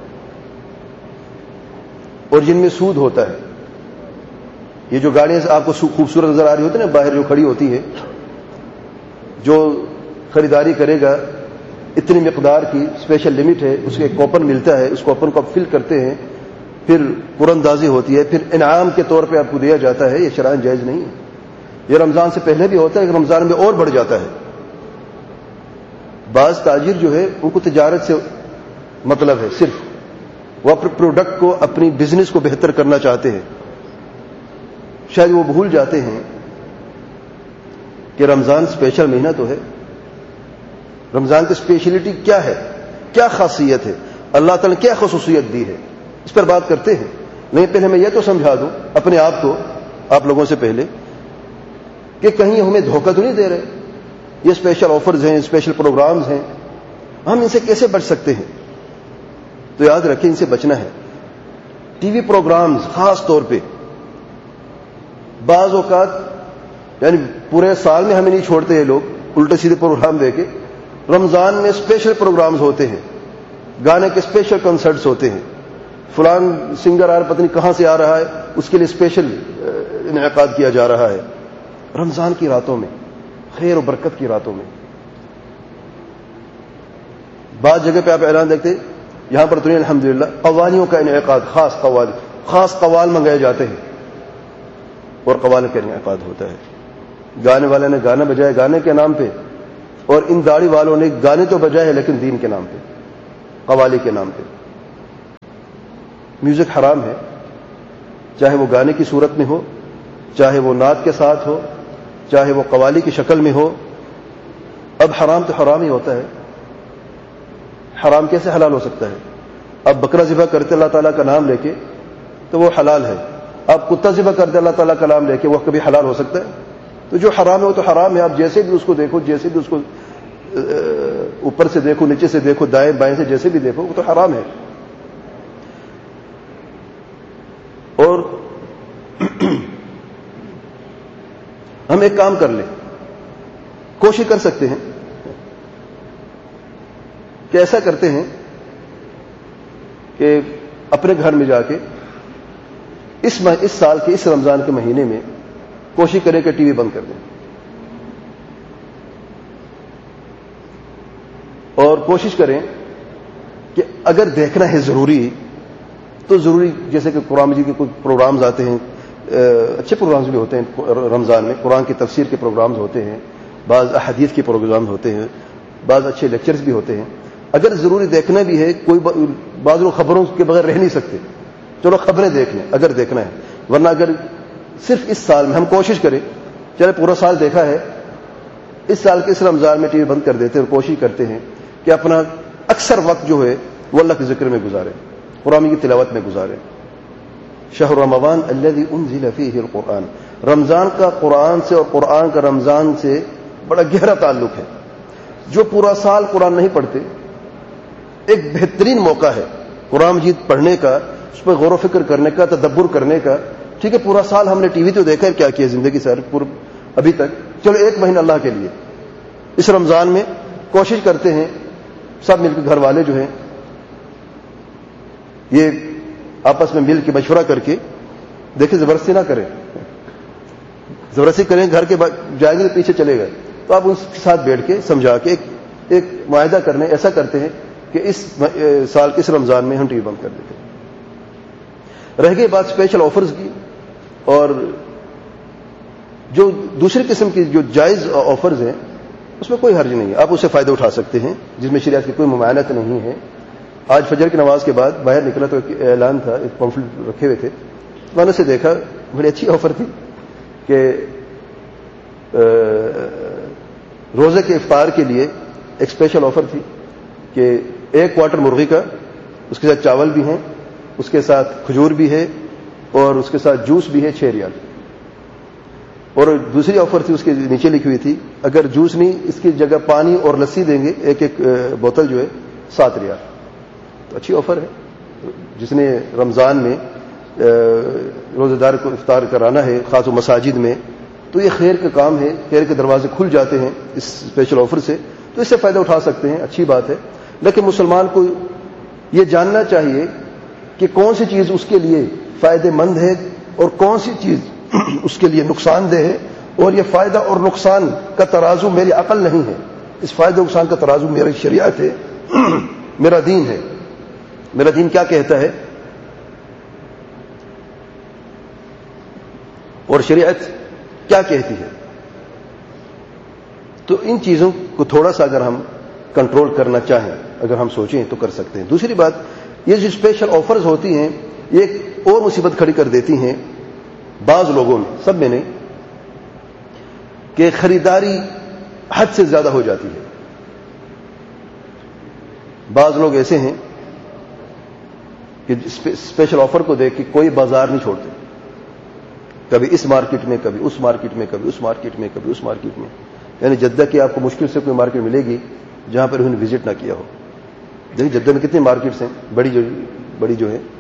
اور جن میں سود ہوتا ہے. یہ جو گاڑیاں آپ کو خوبصورت نظر آ رہی ہوتی ہیں نا باہر جو کھڑی ہوتی ہے، جو خریداری کرے گا اتنی مقدار کی اسپیشل لمٹ ہے، اس کے ایک کوپن ملتا ہے، اس کوپن کو آپ فل کرتے ہیں، پھر قرندازی ہوتی ہے، پھر انعام کے طور پہ آپ کو دیا جاتا ہے. یہ شرعاً جائز نہیں ہے. یہ رمضان سے پہلے بھی ہوتا ہے کہ رمضان میں اور بڑھ جاتا ہے. بعض تاجر جو ہے ان کو تجارت سے مطلب ہے، صرف وہ اپنے پروڈکٹ کو اپنی بزنس کو بہتر کرنا چاہتے ہیں. شاید وہ بھول جاتے ہیں کہ رمضان اسپیشل مہینہ تو ہے. رمضان کی اسپیشلٹی کیا ہے، کیا خاصیت ہے، اللہ تعالیٰ نے کیا خصوصیت دی ہے، اس پر بات کرتے ہیں. نہیں پہلے میں یہ تو سمجھا دوں اپنے آپ کو، آپ لوگوں سے پہلے، کہ کہیں ہمیں دھوکہ تو نہیں دے رہے. یہ اسپیشل آفرز ہیں، اسپیشل پروگرامز ہیں، ہم ان سے کیسے بچ سکتے ہیں؟ تو یاد رکھیں ان سے بچنا ہے. ٹی وی پروگرامز خاص طور پہ بعض اوقات یعنی پورے سال میں ہمیں نہیں چھوڑتے ہیں لوگ الٹے سیدھے پروگرام دے کے. رمضان میں اسپیشل پروگرامز ہوتے ہیں، گانے کے اسپیشل کنسرٹس ہوتے ہیں، فلان سنگر آ پتہ نہیں کہاں سے آ رہا ہے، اس کے لیے اسپیشل انعقاد کیا جا رہا ہے. رمضان کی راتوں میں، خیر و برکت کی راتوں میں بعض جگہ پہ آپ اعلان دیکھتے، یہاں پر تو نہیں الحمدللہ، قوالیوں کا انعقاد، خاص قوالی، خاص قوال منگائے جاتے ہیں اور قوال کا انعقاد ہوتا ہے. گانے والے نے گانا بجایا گانے کے نام پہ، اور ان داڑھی والوں نے گانے تو بجائے لیکن دین کے نام پہ، قوالی کے نام پہ. میوزک حرام ہے، چاہے وہ گانے کی صورت میں ہو، چاہے وہ نعت کے ساتھ ہو، چاہے وہ قوالی کی شکل میں ہو. اب حرام تو حرام ہی ہوتا ہے. حرام کیسے حلال ہو سکتا ہے؟ اب بکرا ذبح کرتے اللہ تعالیٰ کا نام لے کے تو وہ حلال ہے. آپ کتا ذبح کرتے اللہ تعالیٰ کا نام لے کے وہ کبھی حلال ہو سکتا ہے؟ تو جو حرام ہے وہ تو حرام ہے. آپ جیسے بھی اس کو دیکھو، جیسے بھی اس کو اوپر سے دیکھو، نیچے سے دیکھو، دائیں بائیں سے جیسے بھی دیکھو، وہ تو حرام ہے. اور ہم ایک کام کر لیں، کوشش کر سکتے ہیں کہ ایسا کرتے ہیں کہ اپنے گھر میں جا کے اس اس سال کے اس رمضان کے مہینے میں کوشش کریں کہ ٹی وی بند کر دیں، اور کوشش کریں کہ اگر دیکھنا ہے ضروری تو ضروری، جیسے کہ قرآن مجید کے کچھ پروگرامز آتے ہیں، اچھے پروگرامز بھی ہوتے ہیں رمضان میں، قرآن کی تفسیر کے پروگرامز ہوتے ہیں، بعض احادیث کے پروگرامز ہوتے ہیں، بعض اچھے لیکچرز بھی ہوتے ہیں. اگر ضروری دیکھنا بھی ہے، کوئی بعض لوگ خبروں کے بغیر رہ نہیں سکتے، چلو خبریں دیکھ لیں اگر دیکھنا ہے. ورنہ اگر صرف اس سال میں ہم کوشش کریں، چلے پورا سال دیکھا ہے، اس سال کے اس رمضان میں ٹی وی بند کر دیتے ہیں اور کوشش کرتے ہیں کہ اپنا اکثر وقت جو ہے وہ اللہ کے ذکر میں گزاریں، قرآن کی تلاوت میں گزاریں. شہر رمضان الذی انزل فیہ القرآن، رمضان کا قرآن سے اور قرآن کا رمضان سے بڑا گہرا تعلق ہے. جو پورا سال قرآن نہیں پڑھتے، ایک بہترین موقع ہے قرآن مجید پڑھنے کا، اس پہ غور و فکر کرنے کا، تدبر کرنے کا. ٹھیک ہے، پورا سال ہم نے ٹی وی تو دیکھا ہے، کیا کیا زندگی سے ابھی تک، چلو ایک مہینہ اللہ کے لیے اس رمضان میں کوشش کرتے ہیں سب مل کے، گھر والے جو ہیں یہ آپس میں مل کے مشورہ کر کے دیکھیں، زبردستی نہ کریں. زبردستی کریں گھر کے جائیں گے تو پیچھے چلے گئے، تو آپ ان کے ساتھ بیٹھ کے سمجھا کے ایک ایک معاہدہ کرنے ایسا کرتے ہیں کہ اس سال کے اس رمضان میں ہم ٹی وی بند کر دیتے ہیں. رہ گئی بات اسپیشل آفرز کی، اور جو دوسری قسم کی جو جائز آفرز ہیں اس میں کوئی حرج نہیں ہے، آپ اس سے فائدہ اٹھا سکتے ہیں، جس میں شریعت کی کوئی ممانعت نہیں ہے. آج فجر کی نماز کے بعد باہر نکلا تو ایک اعلان تھا، ایک پمفلٹ رکھے ہوئے تھے، میں نے اسے دیکھا، بڑی اچھی آفر تھی کہ روزے کے افطار کے لیے ایک اسپیشل آفر تھی کہ ایک کوارٹر مرغی کا، اس کے ساتھ چاول بھی ہیں، اس کے ساتھ کھجور بھی ہے، اور اس کے ساتھ جوس بھی ہے، چھ ریال. اور دوسری آفر تھی اس کے نیچے لکھی ہوئی تھی اگر جوس نہیں، اس کی جگہ پانی اور لسی دیں گے ایک ایک بوتل جو ہے، سات ریال. تو اچھی آفر ہے. جس نے رمضان میں روزہ دار کو افطار کرانا ہے، خاص و مساجد میں، تو یہ خیر کا کام ہے، خیر کے دروازے کھل جاتے ہیں اس اسپیشل آفر سے، تو اس سے فائدہ اٹھا سکتے ہیں، اچھی بات ہے. لیکن مسلمان کو یہ جاننا چاہیے کہ کون سی چیز اس کے لیے فائدہ مند ہے اور کون سی چیز اس کے لیے نقصان دہ ہے. اور یہ فائدہ اور نقصان کا ترازو میری عقل نہیں ہے، اس فائدہ نقصان کا ترازو میری شریعت ہے، میرا دین ہے. میرا دین کیا کہتا ہے اور شریعت کیا کہتی ہے. تو ان چیزوں کو تھوڑا سا اگر ہم کنٹرول کرنا چاہیں، اگر ہم سوچیں تو کر سکتے ہیں. دوسری بات، یہ جو اسپیشل آفرز ہوتی ہیں یہ ایک اور مصیبت کھڑی کر دیتی ہیں بعض لوگوں میں، سب میں نہیں، کہ خریداری حد سے زیادہ ہو جاتی ہے. بعض لوگ ایسے ہیں کہ اسپیشل آفر کو دیکھ کے کوئی بازار نہیں چھوڑتے، کبھی اس مارکیٹ میں، کبھی اس مارکیٹ میں، کبھی اس مارکیٹ میں، کبھی اس مارکیٹ میں. یعنی جدہ کی آپ کو مشکل سے کوئی مارکیٹ ملے گی جہاں پر انہوں نے وزٹ نہ کیا ہو. دیکھیں جدہ میں کتنی مارکیٹس ہیں بڑی جو بڑی جو ہے.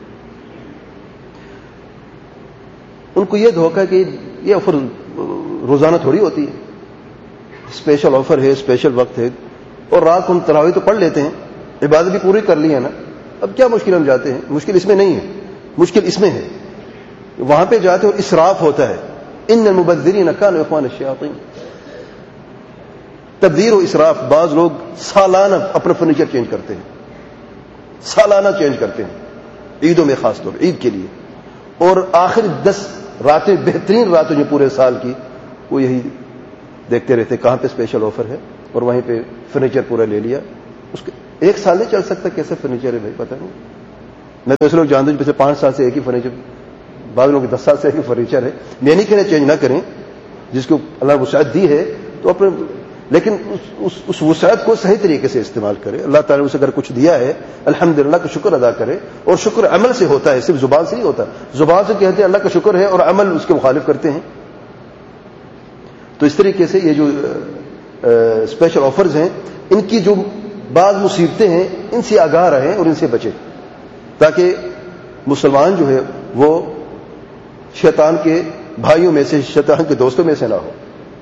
ان کو یہ دھوکہ کہ یہ آفر روزانہ تھوڑی ہوتی ہے، اسپیشل آفر ہے، اسپیشل وقت ہے، اور رات کو ہم تراویح تو پڑھ لیتے ہیں، عبادت بھی پوری کر لی ہے نا، اب کیا مشکل ہم جاتے ہیں. مشکل اس میں نہیں ہے، مشکل اس میں ہے وہاں پہ جاتے اور اسراف ہوتا ہے. ان المبذرین کانوا اخوان الشیاطین. تبذیر و اسراف. بعض لوگ سالانہ اپنا فرنیچر چینج کرتے ہیں، سالانہ چینج کرتے ہیں، عیدوں میں خاص طور عید کے لیے، اور آخر دس راتیں، بہترین راتیں جو پورے سال کی، وہ یہی دیکھتے رہتے کہاں پہ اسپیشل آفر ہے، اور وہیں پہ فرنیچر پورا لے لیا. اس کے ایک سال نہیں چل سکتا. کیسے فرنیچر ہے بھائی، پتہ نہیں. میں تو ایسے لوگ جانتے ہیں پچھلے پانچ سال سے ایک ہی فرنیچر، بعض لوگ دس سال سے ایک ہی فرنیچر ہے. میں نہیں کہنا چینج نہ کریں، جس کو اللہ نے وسعت دی ہے تو اپنے، لیکن اس اس وسعت کو صحیح طریقے سے استعمال کرے. اللہ تعالیٰ نے اسے اگر کچھ دیا ہے الحمدللہ کا شکر ادا کرے، اور شکر عمل سے ہوتا ہے، صرف زبان سے نہیں ہوتا. زبان سے کہتے ہیں اللہ کا شکر ہے اور عمل اس کے مخالف کرتے ہیں. تو اس طریقے سے یہ جو اسپیشل آفرز ہیں، ان کی جو بعض مصیبتیں ہیں ان سے آگاہ رہیں اور ان سے بچیں، تاکہ مسلمان جو ہے وہ شیطان کے بھائیوں میں سے، شیطان کے دوستوں میں سے نہ ہو.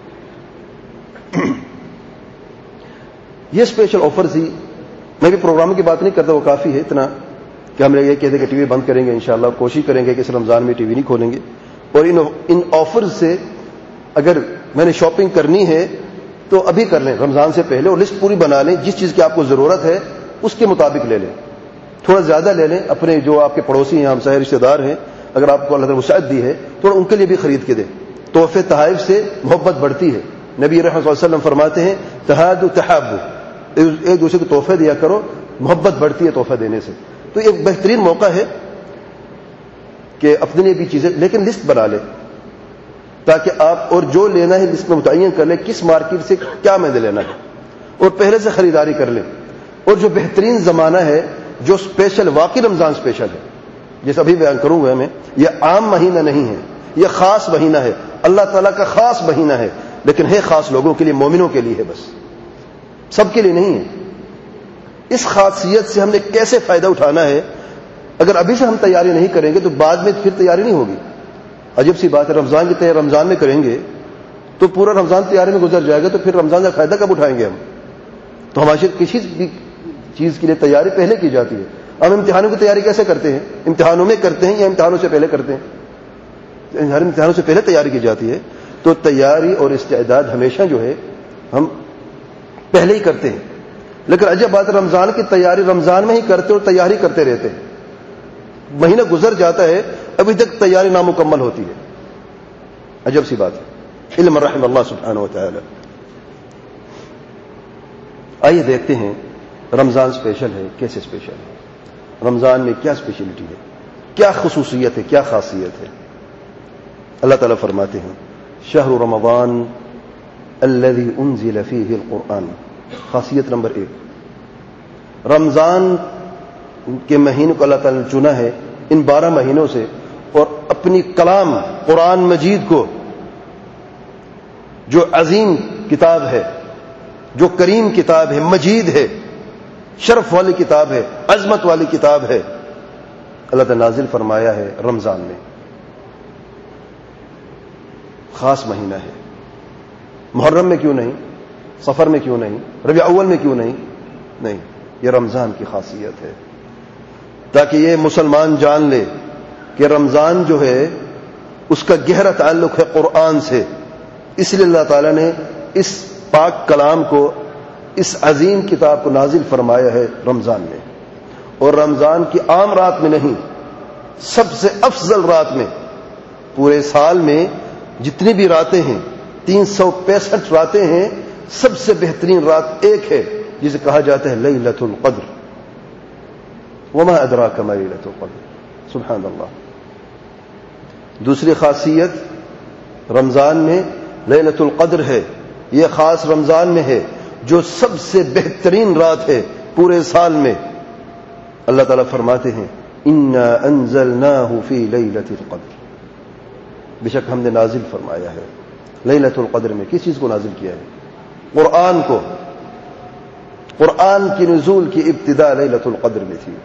یہ اسپیشل آفرز ہی، میں بھی پروگرام کی بات نہیں کرتا، وہ کافی ہے اتنا کہ ہم یہ کہتے ہیں کہ ٹی وی بند کریں گے انشاءاللہ، کوشش کریں گے کہ اس رمضان میں ٹی وی نہیں کھولیں گے. اور ان ان آفرز سے اگر میں نے شاپنگ کرنی ہے تو ابھی کر لیں رمضان سے پہلے، اور لسٹ پوری بنا لیں، جس چیز کی آپ کو ضرورت ہے اس کے مطابق لے لیں. تھوڑا زیادہ لے لیں، اپنے جو آپ کے پڑوسی ہیں، ہمسائے رشتے دار ہیں، اگر آپ کو اللہ تعالیٰ وسعت دی ہے تو ان کے لیے بھی خرید کے دیں. تحفے تحائف سے محبت بڑھتی ہے. نبی رحمۃ اللہ علیہ وسلم فرماتے ہیں تحادوا تحابوا، ایک دوسرے کو تحفے دیا کرو، محبت بڑھتی ہے تحفہ دینے سے. تو ایک بہترین موقع ہے کہ اپنے لیے بھی چیزیں، لیکن لسٹ بنا لیں تاکہ آپ، اور جو لینا ہے لسٹ میں متعین کر لیں کس مارکیٹ سے کیا میں نے لینا ہے، اور پہلے سے خریداری کر لیں. اور جو بہترین زمانہ ہے، جو اسپیشل، واقعی رمضان اسپیشل ہے، جیسے ابھی بیان کروں گا میں، یہ عام مہینہ نہیں ہے، یہ خاص مہینہ ہے، اللہ تعالیٰ کا خاص مہینہ ہے، لیکن ہے خاص لوگوں کے لیے، مومنوں کے لیے ہے، بس سب کے لیے نہیں ہے. اس خاصیت سے ہم نے کیسے فائدہ اٹھانا ہے؟ اگر ابھی سے ہم تیاری نہیں کریں گے تو بعد میں پھر تیاری نہیں ہوگی. عجیب سی بات ہے، رمضان کی تیاری رمضان میں کریں گے تو پورا رمضان تیاری میں گزر جائے گا، تو پھر رمضان کا فائدہ کب اٹھائیں گے ہم؟ تو ہماری کسی بھی چیز کے لیے تیاری پہلے کی جاتی ہے. ہم امتحانوں کی تیاری کیسے کرتے ہیں؟ امتحانوں میں کرتے ہیں یا امتحانوں سے پہلے کرتے ہیں؟ ہر امتحانوں سے پہلے تیاری کی جاتی ہے. تو تیاری اور استعداد ہمیشہ جو ہے ہم پہلے ہی کرتے ہیں. لیکن عجب بات، رمضان کی تیاری رمضان میں ہی کرتے اور تیاری کرتے رہتے ہیں. مہینہ گزر جاتا ہے ابھی تک تیاری نامکمل ہوتی ہے. عجب سی بات ہے. علم رحم اللہ سبحانہ و تعالی. آئیے دیکھتے ہیں رمضان اسپیشل ہے، کیسے اسپیشل ہے، رمضان میں کیا اسپیشلٹی ہے، کیا خصوصیت ہے، کیا خاصیت ہے. اللہ تعالیٰ فرماتے ہیں شہر رمضان الذی انزل فیہ القرآن. خاصیت نمبر ایک، رمضان کے مہینے کو اللہ تعالیٰ نے چنا ہے ان بارہ مہینوں سے، اور اپنی کلام قرآن مجید کو، جو عظیم کتاب ہے، جو کریم کتاب ہے، مجید ہے، شرف والی کتاب ہے، عظمت والی کتاب ہے، اللہ تعالیٰ نازل فرمایا ہے رمضان میں. خاص مہینہ ہے. محرم میں کیوں نہیں، سفر میں کیوں نہیں، ربیع اول میں کیوں نہیں؟ نہیں، یہ رمضان کی خاصیت ہے، تاکہ یہ مسلمان جان لے کہ رمضان جو ہے اس کا گہرا تعلق ہے قرآن سے. اس لیے اللہ تعالیٰ نے اس پاک کلام کو، اس عظیم کتاب کو نازل فرمایا ہے رمضان میں. اور رمضان کی عام رات میں نہیں، سب سے افضل رات میں. پورے سال میں جتنی بھی راتیں ہیں، تین سو پینسٹھ راتیں ہیں، سب سے بہترین رات ایک ہے جسے کہا جاتا ہے لیلۃ القدر. وما ادراک ما لیلۃ القدر. سبحان اللہ. دوسری خاصیت رمضان میں لیلۃ القدر ہے. یہ خاص رمضان میں ہے، جو سب سے بہترین رات ہے پورے سال میں. اللہ تعالیٰ فرماتے ہیں انا انزلناہ فی لیلۃ القدر. بے شک ہم نے نازل فرمایا ہے لیلۃ القدر میں. کس چیز کو نازل کیا ہے؟ قرآن کو. قرآن کی نزول کی ابتدا لیلۃ القدر میں تھی.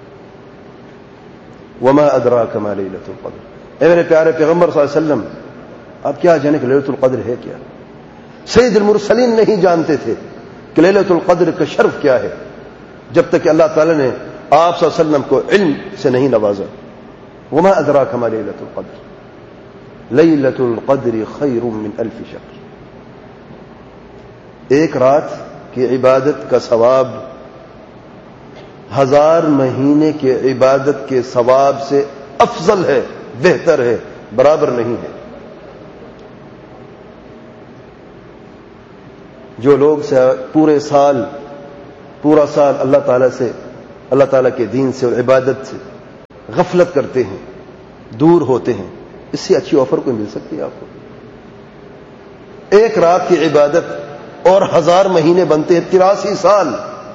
وما ادراک ما لیلۃ القدر. اے میرے پیارے پیغمبر صلی اللہ علیہ وسلم، آپ کیا جانے کہ لیلۃ القدر ہے کیا؟ سید المرسلین نہیں جانتے تھے کہ لیلۃ القدر کا شرف کیا ہے، جب تک کہ اللہ تعالی نے آپ صلی اللہ علیہ وسلم کو علم سے نہیں نوازا. وما ادراک ما لیلۃ القدر. لیلۃ القدر خیر من الف شہر. ایک رات کی عبادت کا ثواب ہزار مہینے کے عبادت کے ثواب سے افضل ہے، بہتر ہے، برابر نہیں ہے. جو لوگ پورے سال پورا سال اللہ تعالیٰ سے، اللہ تعالیٰ کے دین سے اور عبادت سے غفلت کرتے ہیں، دور ہوتے ہیں، اس سے اچھی آفر کوئی مل سکتی ہے آپ کو؟ ایک رات کی عبادت اور ہزار مہینے بنتے ہیں، تراسی سال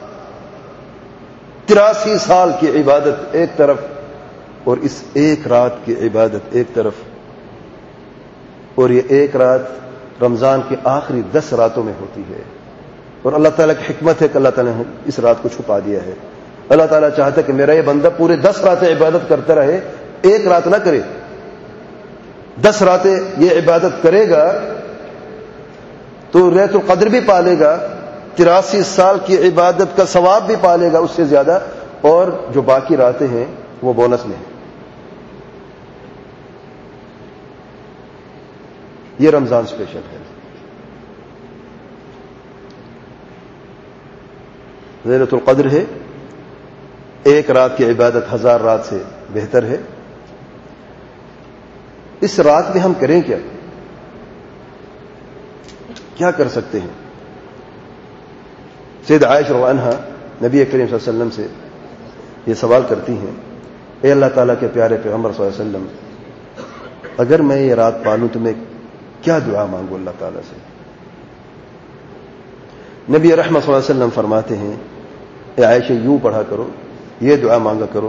تراسی سال کی عبادت ایک طرف اور اس ایک رات کی عبادت ایک طرف، اور یہ ایک رات رمضان کے آخری دس راتوں میں ہوتی ہے. اور اللہ تعالیٰ کی حکمت ہے کہ اللہ تعالیٰ نے اس رات کو چھپا دیا ہے. اللہ تعالیٰ چاہتا ہے کہ میرا یہ بندہ پورے دس راتیں عبادت کرتا رہے، ایک رات نہ کرے. دس راتیں یہ عبادت کرے گا تو لیلۃ القدر بھی پالے گا، تراسی سال کی عبادت کا ثواب بھی پالے گا اس سے زیادہ، اور جو باقی راتیں ہیں وہ بونس میں ہیں. یہ رمضان اسپیشل ہے. لیلۃ القدر ہے، ایک رات کی عبادت ہزار رات سے بہتر ہے. اس رات میں ہم کریں کیا کیا کر سکتے ہیں؟ سید عائشہ رضی اللہ عنہا نبی کریم صلی اللہ علیہ وسلم سے یہ سوال کرتی ہیں، اے اللہ تعالیٰ کے پیارے پیغمبر صلی اللہ علیہ وسلم، اگر میں یہ رات پالوں تو میں کیا دعا مانگوں اللہ تعالیٰ سے؟ نبی رحمت صلی اللہ علیہ وسلم فرماتے ہیں، اے عائشہ یوں پڑھا کرو، یہ دعا مانگا کرو،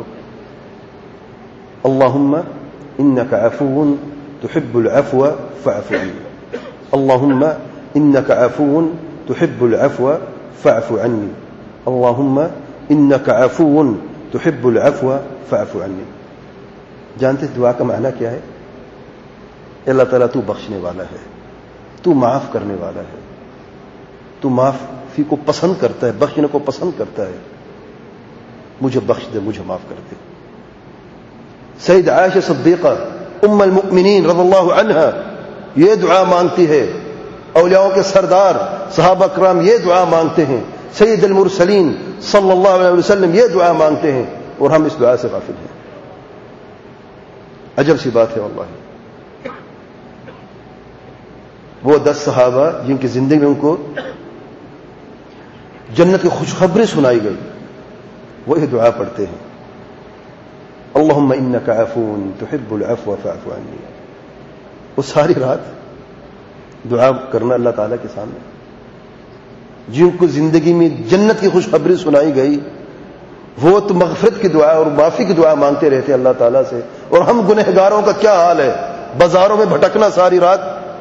اللہم انک عفو تحب العفو فاعف عنی، اللہم انک عفو تحب العفو فاعف عنی، اللہم انک عفو تحب العفو فاعف عنی. جانتے دعا کا معنی کیا ہے؟ اللہ تعالیٰ تو بخشنے والا ہے، تو معاف کرنے والا ہے، تو معافی کو پسند کرتا ہے، بخشنے کو پسند کرتا ہے، مجھے بخش دے، مجھے معاف کر دے. سید عائشہ صدیقہ ام المؤمنین رضی اللہ عنہا یہ دعا مانگتی ہے، اولیاءوں کے سردار صحابہ کرام یہ دعا مانگتے ہیں، سید المرسلین صلی اللہ علیہ وسلم یہ دعا مانگتے ہیں، اور ہم اس دعا سے غافل ہیں. عجب سی بات ہے واللہ. وہ دس صحابہ جن کی زندگی میں ان کو جنت کی خوشخبری سنائی گئی، وہی دعا پڑھتے ہیں، اللہم انک عفو تحب العفو فاعف عنی. وہ ساری رات دعا کرنا اللہ تعالیٰ کے سامنے، جن کو زندگی میں جنت کی خوشخبری سنائی گئی وہ تو مغفرت کی دعا اور معافی کی دعا مانگتے رہتے اللہ تعالیٰ سے. اور ہم گنہگاروں کا کیا حال ہے؟ بازاروں میں بھٹکنا ساری رات،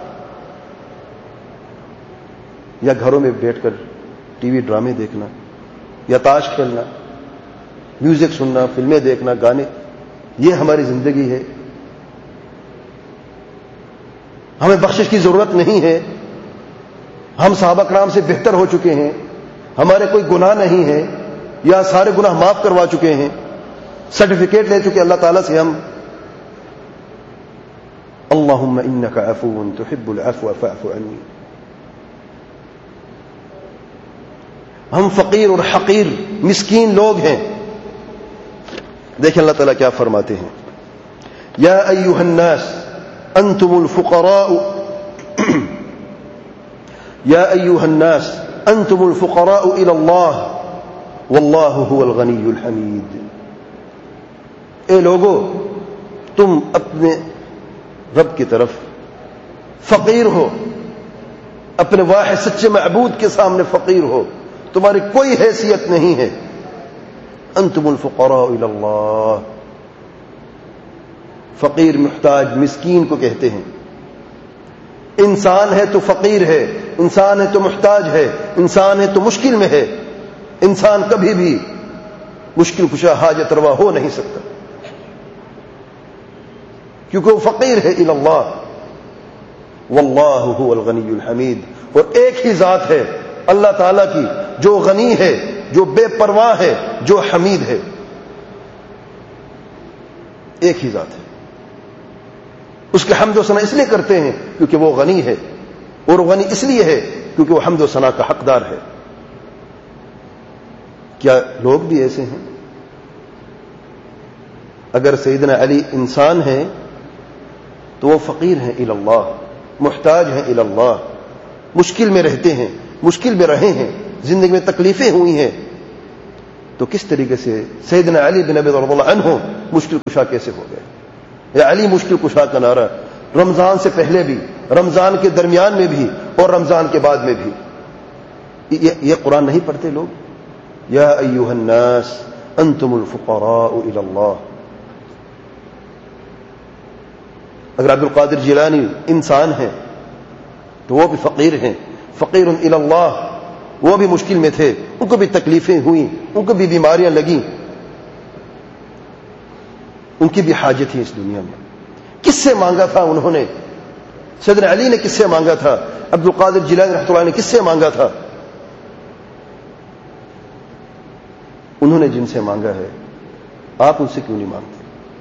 یا گھروں میں بیٹھ کر ٹی وی ڈرامے دیکھنا، یا تاش کھیلنا، میوزک سننا، فلمیں دیکھنا، گانے، یہ ہماری زندگی ہے. ہمیں بخشش کی ضرورت نہیں ہے، ہم صحابہ کرام سے بہتر ہو چکے ہیں، ہمارے کوئی گناہ نہیں ہے، یا سارے گناہ معاف کروا چکے ہیں، سرٹیفکیٹ لے چکے اللہ تعالیٰ سے ہم. اللہم انک عفو تحب العفو فاعف عنی. ہم فقیر اور حقیر مسکین لوگ ہیں. دیکھیں اللہ تعالیٰ کیا فرماتے ہیں، یا ایھا الناس انتم الفقراء یا ایھا الناس انتم الفقراء الی اللہ واللہ هو الغنی الحمید. اے لوگو تم اپنے رب کی طرف فقیر ہو، اپنے واحد سچے معبود کے سامنے فقیر ہو، تمہاری کوئی حیثیت نہیں ہے. انتم الفقراء الی اللہ. فقیر محتاج مسکین کو کہتے ہیں. انسان ہے تو فقیر ہے، انسان ہے تو محتاج ہے، انسان ہے تو مشکل میں ہے. انسان کبھی بھی مشکل کشا حاجت روا ہو نہیں سکتا، کیونکہ وہ فقیر ہے الی اللہ. واللہ هو الغنی الحمید. اور ایک ہی ذات ہے اللہ تعالیٰ کی جو غنی ہے، جو بے پرواہ ہے، جو حمید ہے. ایک ہی ذات ہے. اس کے حمد و ثنا اس لیے کرتے ہیں کیونکہ وہ غنی ہے، اور غنی اس لیے ہے کیونکہ وہ حمد و ثنا کا حقدار ہے. کیا لوگ بھی ایسے ہیں؟ اگر سیدنا علی انسان ہیں تو وہ فقیر ہیں الی اللہ، محتاج ہیں الی اللہ، مشکل میں رہتے ہیں، مشکل میں رہے ہیں، زندگی میں تکلیفیں ہوئی ہیں، تو کس طریقے سے سیدنا علی بن ابی طالب رضی اللہ عنہ مشکل کشا کیسے ہو گئے؟ یا علی مشکل کشا کا نعرہ رمضان سے پہلے بھی، رمضان کے درمیان میں بھی اور رمضان کے بعد میں بھی. یہ قرآن نہیں پڑھتے لوگ؟ یا ایھا الناس انتم الفقراء الی اللہ. اگر عبد القادر جیلانی انسان ہیں تو وہ بھی فقیر ہیں، فقیر الی اللہ. وہ بھی مشکل میں تھے، ان کو بھی تکلیفیں ہوئیں، ان کو بھی بیماریاں لگیں، ان کی بھی حاجت تھی اس دنیا میں. کس سے مانگا تھا انہوں نے؟ سیدنا علی نے کس سے مانگا تھا؟ عبد القادر جیلانی رحمۃ اللہ نے کس سے مانگا تھا؟ انہوں نے جن سے مانگا ہے، آپ ان سے کیوں نہیں مانگتے؟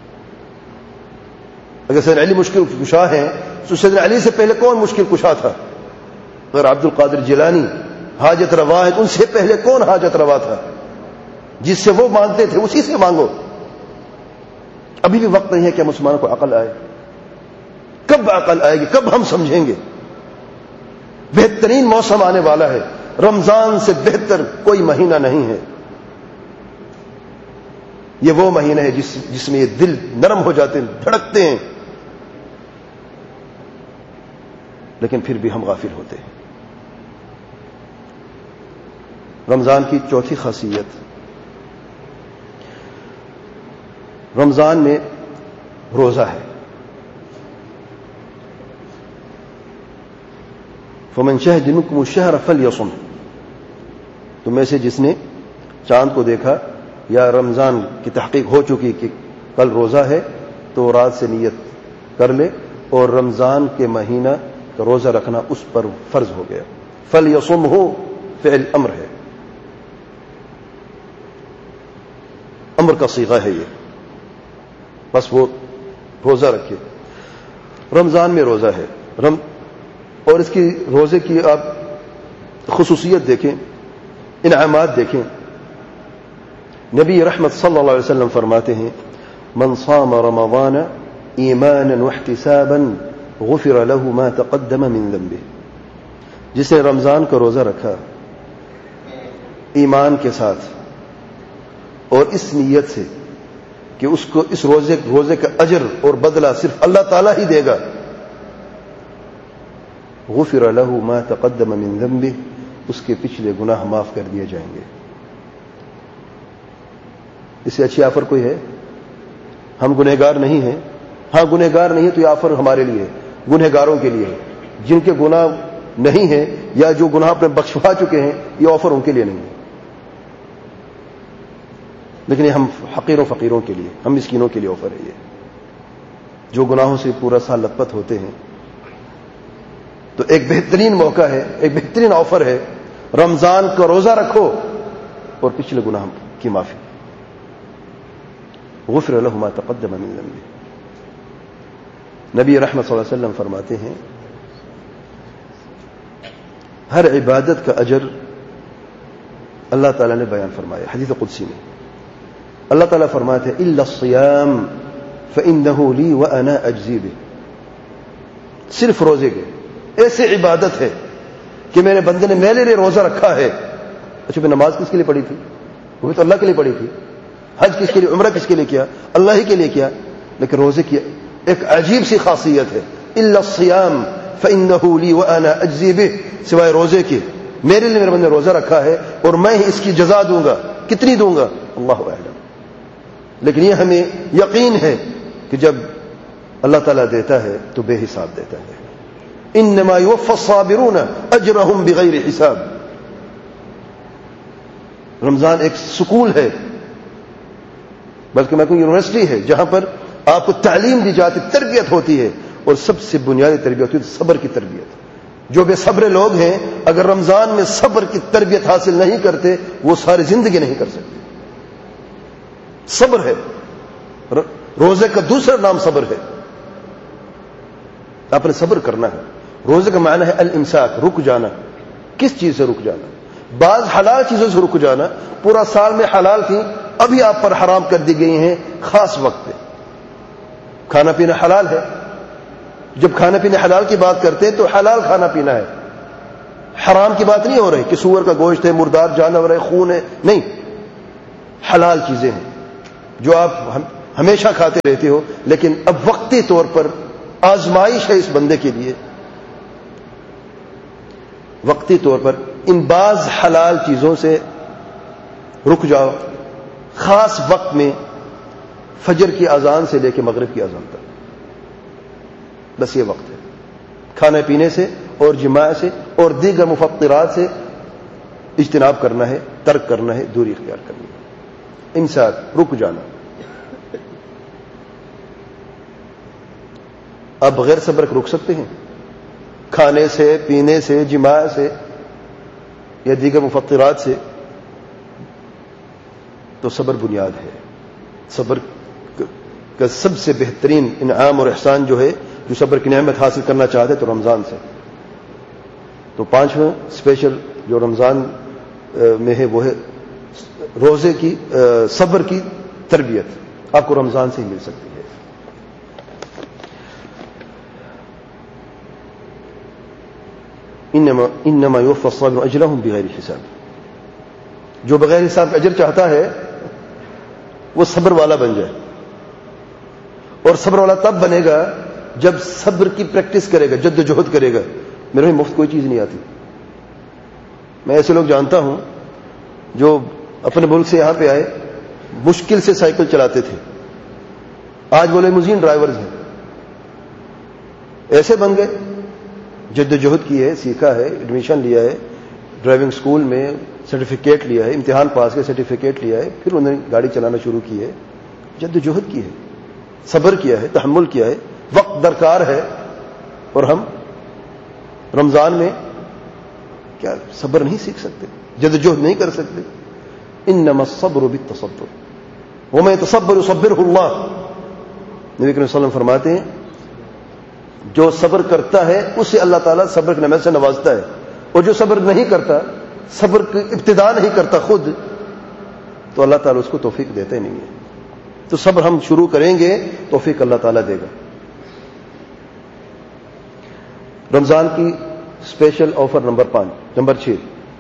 اگر سیدنا علی مشکل کشا ہیں تو سیدنا علی سے پہلے کون مشکل کشا تھا؟ اگر عبد القادر جیلانی حاجت روا ہے تو ان سے پہلے کون حاجت روا تھا؟ جس سے وہ مانگتے تھے اسی سے مانگو. ابھی بھی وقت نہیں ہے کہ مسلمانوں کو عقل آئے. کب عقل آئے گی؟ کب ہم سمجھیں گے؟ بہترین موسم آنے والا ہے، رمضان سے بہتر کوئی مہینہ نہیں ہے. یہ وہ مہینہ ہے جس جس میں یہ دل نرم ہو جاتے ہیں، دھڑکتے ہیں، لیکن پھر بھی ہم غافل ہوتے ہیں. رمضان کی چوتھی خاصیت، رمضان میں روزہ ہے. فمن شہد منکم الشہر فلیصم. تم میں سے جس نے چاند کو دیکھا یا رمضان کی تحقیق ہو چکی کہ کل روزہ ہے تو رات سے نیت کر لے، اور رمضان کے مہینہ کا روزہ رکھنا اس پر فرض ہو گیا. فلیصم ہو فعل امر ہے، امر کا صیغہ ہے یہ، بس وہ روزہ رکھے. رمضان میں روزہ ہے رم اور اس کی روزے کی آپ خصوصیت دیکھیں، انعامات دیکھیں. نبی رحمت صلی اللہ علیہ وسلم فرماتے ہیں من صام رمضان ایمانا واحتسابا غفر له ما تقدم من ذنبه. جس نے رمضان کا روزہ رکھا ایمان کے ساتھ اور اس نیت سے کہ اس کو اس روزے روزے کا اجر اور بدلہ صرف اللہ تعالیٰ ہی دے گا، غفر له ما تقدم من ذنبه، اس کے پچھلے گناہ معاف کر دیے جائیں گے. اس سے اچھی آفر کوئی ہے؟ ہم گنہگار نہیں ہیں. ہاں گنہگار نہیں تو یہ آفر ہمارے لیے، گنہگاروں کے لیے جن کے گناہ نہیں ہیں یا جو گناہ اپنے بخشوا چکے ہیں، یہ آفر ان کے لیے نہیں ہے. لیکن یہ ہم حقیروں فقیروں کے لیے، ہم مسکینوں کے لیے آفر ہے یہ، جو گناہوں سے پورا سال لت پت ہوتے ہیں. تو ایک بہترین موقع ہے، ایک بہترین آفر ہے، رمضان کا روزہ رکھو اور پچھلے گناہ کی معافی. غفر له ما تقدم من ذنبه. نبی رحمت صلی اللہ علیہ وسلم فرماتے ہیں ہر عبادت کا اجر اللہ تعالیٰ نے بیان فرمایا حدیث قدسی میں. اللہ تعالیٰ فرماتے ہیں الا الصيام فانه لي وانا اجزي به. صرف روزے کے ایسے عبادت ہے کہ میرے بندے نے میرے لیے روزہ رکھا ہے. اچھا پھر نماز کس کے لیے پڑھی تھی؟ وہ بھی تو اللہ کے لیے پڑھی تھی. حج کس کے لیے، عمرہ کس کے لیے کیا؟ اللہ ہی کے لیے کیا. لیکن روزے کی ایک عجیب سی خاصیت ہے، الا الصيام فانه لي وانا اجزي به. سوائے روزے کے میرے لیے میرے بندے نے روزہ رکھا ہے اور میں ہی اس کی جزا دوں گا. کتنی دوں گا اللہ اعلم. لیکن یہ ہمیں یقین ہے کہ جب اللہ تعالیٰ دیتا ہے تو بے حساب دیتا ہے. انما يوفى الصابرون اجرهم بغیر حساب. رمضان ایک سکول ہے، بلکہ میں کہوں یونیورسٹی ہے، جہاں پر آپ کو تعلیم دی جاتی، تربیت ہوتی ہے، اور سب سے بنیادی تربیت ہوتی ہے صبر کی تربیت. جو بے صبر لوگ ہیں اگر رمضان میں صبر کی تربیت حاصل نہیں کرتے وہ ساری زندگی نہیں کر سکتے. صبر ہے، روزے کا دوسرا نام صبر ہے. آپ نے صبر کرنا ہے. روزے کا معنی ہے الامساک، رک جانا. کس چیز سے رک جانا؟ بعض حلال چیزوں سے رک جانا. پورا سال میں حلال تھی، ابھی آپ پر حرام کر دی گئی ہیں خاص وقت پہ. کھانا پینا حلال ہے، جب کھانا پینے حلال کی بات کرتے ہیں تو حلال کھانا پینا ہے، حرام کی بات نہیں ہو رہی کہ سور کا گوشت ہے، مردار جانور ہے، خون ہے. نہیں، حلال چیزیں ہیں جو آپ ہمیشہ کھاتے رہتے ہو، لیکن اب وقتی طور پر آزمائش ہے اس بندے کے لیے، وقتی طور پر ان بعض حلال چیزوں سے رک جاؤ، خاص وقت میں فجر کی اذان سے لے کے مغرب کی اذان تک، بس یہ وقت ہے۔ کھانے پینے سے اور جماع سے اور دیگر مفطرات سے اجتناب کرنا ہے، ترک کرنا ہے، دوری اختیار کرنی ہے، امساک، رک جانا۔ آپ بغیر صبر کے رک سکتے ہیں؟ کھانے سے، پینے سے، جماع سے یا دیگر مفطرات سے؟ تو صبر بنیاد ہے۔ صبر کا سب سے بہترین انعام اور احسان جو ہے، جو صبر کی نعمت حاصل کرنا چاہتے تو رمضان سے۔ تو پانچواں اسپیشل جو رمضان میں ہے وہ ہے روزے کی، صبر کی تربیت، آپ کو رمضان سے ہی مل سکتی ہے۔ انما انما یوفى الصابرون اجرهم بغیر حساب، جو بغیر حساب کا اجر چاہتا ہے وہ صبر والا بن جائے، اور صبر والا تب بنے گا جب صبر کی پریکٹس کرے گا، جد و جہد کرے گا۔ میرے میں مفت کوئی چیز نہیں آتی۔ میں ایسے لوگ جانتا ہوں جو اپنے ملک سے یہاں پہ آئے، مشکل سے سائیکل چلاتے تھے، آج وہ لیموزین ڈرائیورز ہیں، ایسے بن گئے، جد و جہد کی ہے، سیکھا ہے، ایڈمیشن لیا ہے ڈرائیونگ سکول میں، سرٹیفکیٹ لیا ہے، امتحان پاس کے سرٹیفکیٹ لیا ہے، پھر انہوں نے گاڑی چلانا شروع کی ہے، جد و جہد کی ہے، صبر کیا ہے، تحمل کیا ہے، وقت درکار ہے۔ اور ہم رمضان میں کیا صبر نہیں سیکھ سکتے، جد و جہد نہیں کر سکتے؟ انما الصبر بالتصبر ومن يتصبر يصبره اللہ، نبی کریم صلی اللہ علیہ وسلم فرماتے ہیں جو صبر کرتا ہے اسے اللہ تعالیٰ صبر کی نعمت سے نوازتا ہے، اور جو صبر نہیں کرتا، صبر کی ابتدا نہیں کرتا خود، تو اللہ تعالیٰ اس کو توفیق دیتا ہی نہیں ہے۔ تو صبر ہم شروع کریں گے، توفیق اللہ تعالیٰ دے گا۔ رمضان کی اسپیشل آفر نمبر پانچ نمبر چھ،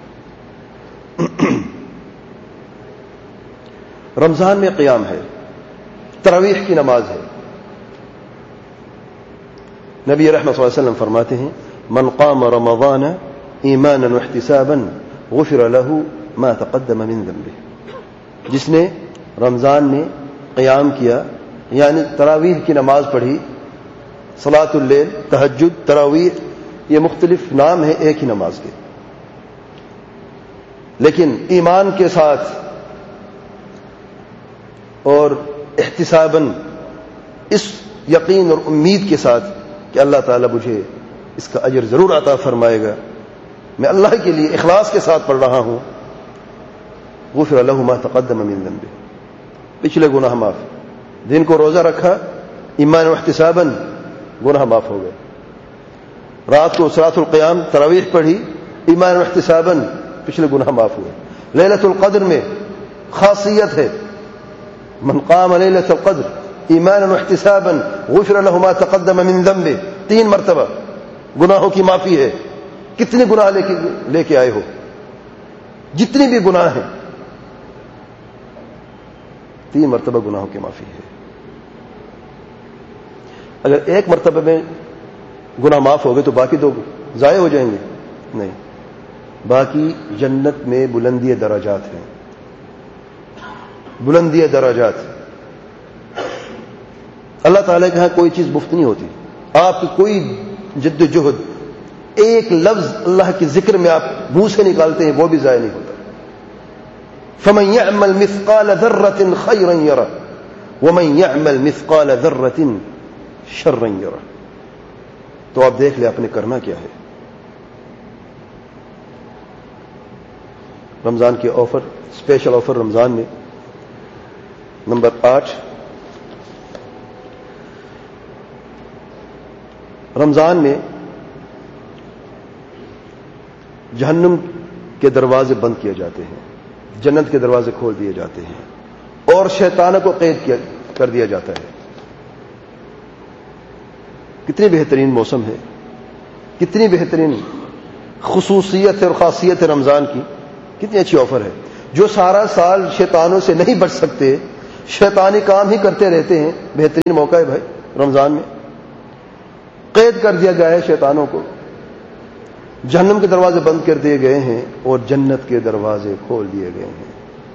رمضان میں قیام ہے، تراویح کی نماز ہے۔ نبی رحمت صلی اللہ علیہ وسلم فرماتے ہیں من قام رمضان ایمانا واحتسابا غفر له ما تقدم من ذنبه، جس نے رمضان میں قیام کیا یعنی تراویح کی نماز پڑھی، صلاۃ اللیل، تہجد، تراویح، یہ مختلف نام ہیں ایک ہی نماز کے، لیکن ایمان کے ساتھ اور احتساباً، اس یقین اور امید کے ساتھ کہ اللہ تعالیٰ مجھے اس کا اجر ضرور عطا فرمائے گا، میں اللہ کے لیے اخلاص کے ساتھ پڑھ رہا ہوں، غفر له ما تقدم من ذنبه، پچھلے گناہ معاف۔ دن کو روزہ رکھا ایمان و احتساباً، گناہ معاف ہو گئے۔ رات کو صلاۃ القیام، تراویح پڑھی ایمان و احتساباً، پچھلے گناہ معاف ہوئے۔ لیلۃ القدر میں خاصیت ہے من قام لیلۃ القدر ایمانا واحتسابا غفر له ما تقدم من ذنبه، تین مرتبہ گناہوں کی معافی ہے۔ کتنے گناہ لے کے لے کے آئے ہو، جتنی بھی گناہ ہیں، تین مرتبہ گناہوں کی معافی ہے۔ اگر ایک مرتبہ میں گناہ معاف ہو گئے تو باقی تو ضائع ہو جائیں گے؟ نہیں، باقی جنت میں بلندی درجات ہیں، بلندی درجات۔ اللہ تعالیٰ کے ہاں کوئی چیز مفت نہیں ہوتی، آپ کی کوئی جد و جہد، ایک لفظ اللہ کے ذکر میں آپ منہ سے نکالتے ہیں وہ بھی ضائع نہیں ہوتا۔ فمن يعمل مثقال ذرة خيرا يره ومن يعمل مثقال ذرة شرا يره۔ تو آپ دیکھ لیں آپ نے کرنا کیا ہے۔ رمضان کے آفر، اسپیشل آفر رمضان میں نمبر آٹھ، رمضان میں جہنم کے دروازے بند کیے جاتے ہیں، جنت کے دروازے کھول دیے جاتے ہیں، اور شیطانوں کو قید کیا کر دیا جاتا ہے۔ کتنی بہترین موسم ہے، کتنی بہترین خصوصیت اور خاصیت ہے رمضان کی، کتنی اچھی آفر ہے۔ جو سارا سال شیطانوں سے نہیں بچ سکتے، شیطانی کام ہی کرتے رہتے ہیں، بہترین موقع ہے بھائی رمضان میں، قید کر دیا گیا ہے شیطانوں کو، جہنم کے دروازے بند کر دیے گئے ہیں اور جنت کے دروازے کھول دیے گئے ہیں۔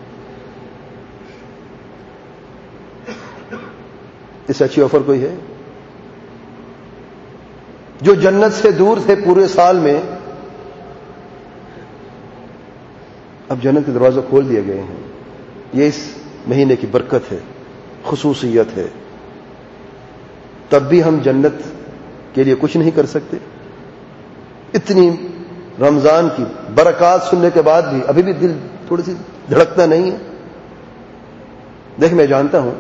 اس سے اچھی آفر کوئی ہے؟ جو جنت سے دور تھے پورے سال میں، اب جنت کے دروازے کھول دیے گئے ہیں۔ یہ اس مہینے کی برکت ہے، خصوصیت ہے۔ تب بھی ہم جنت کے لیے کچھ نہیں کر سکتے؟ اتنی رمضان کی برکات سننے کے بعد بھی ابھی بھی دل تھوڑی سی دھڑکتا نہیں ہے؟ دیکھ، میں جانتا ہوں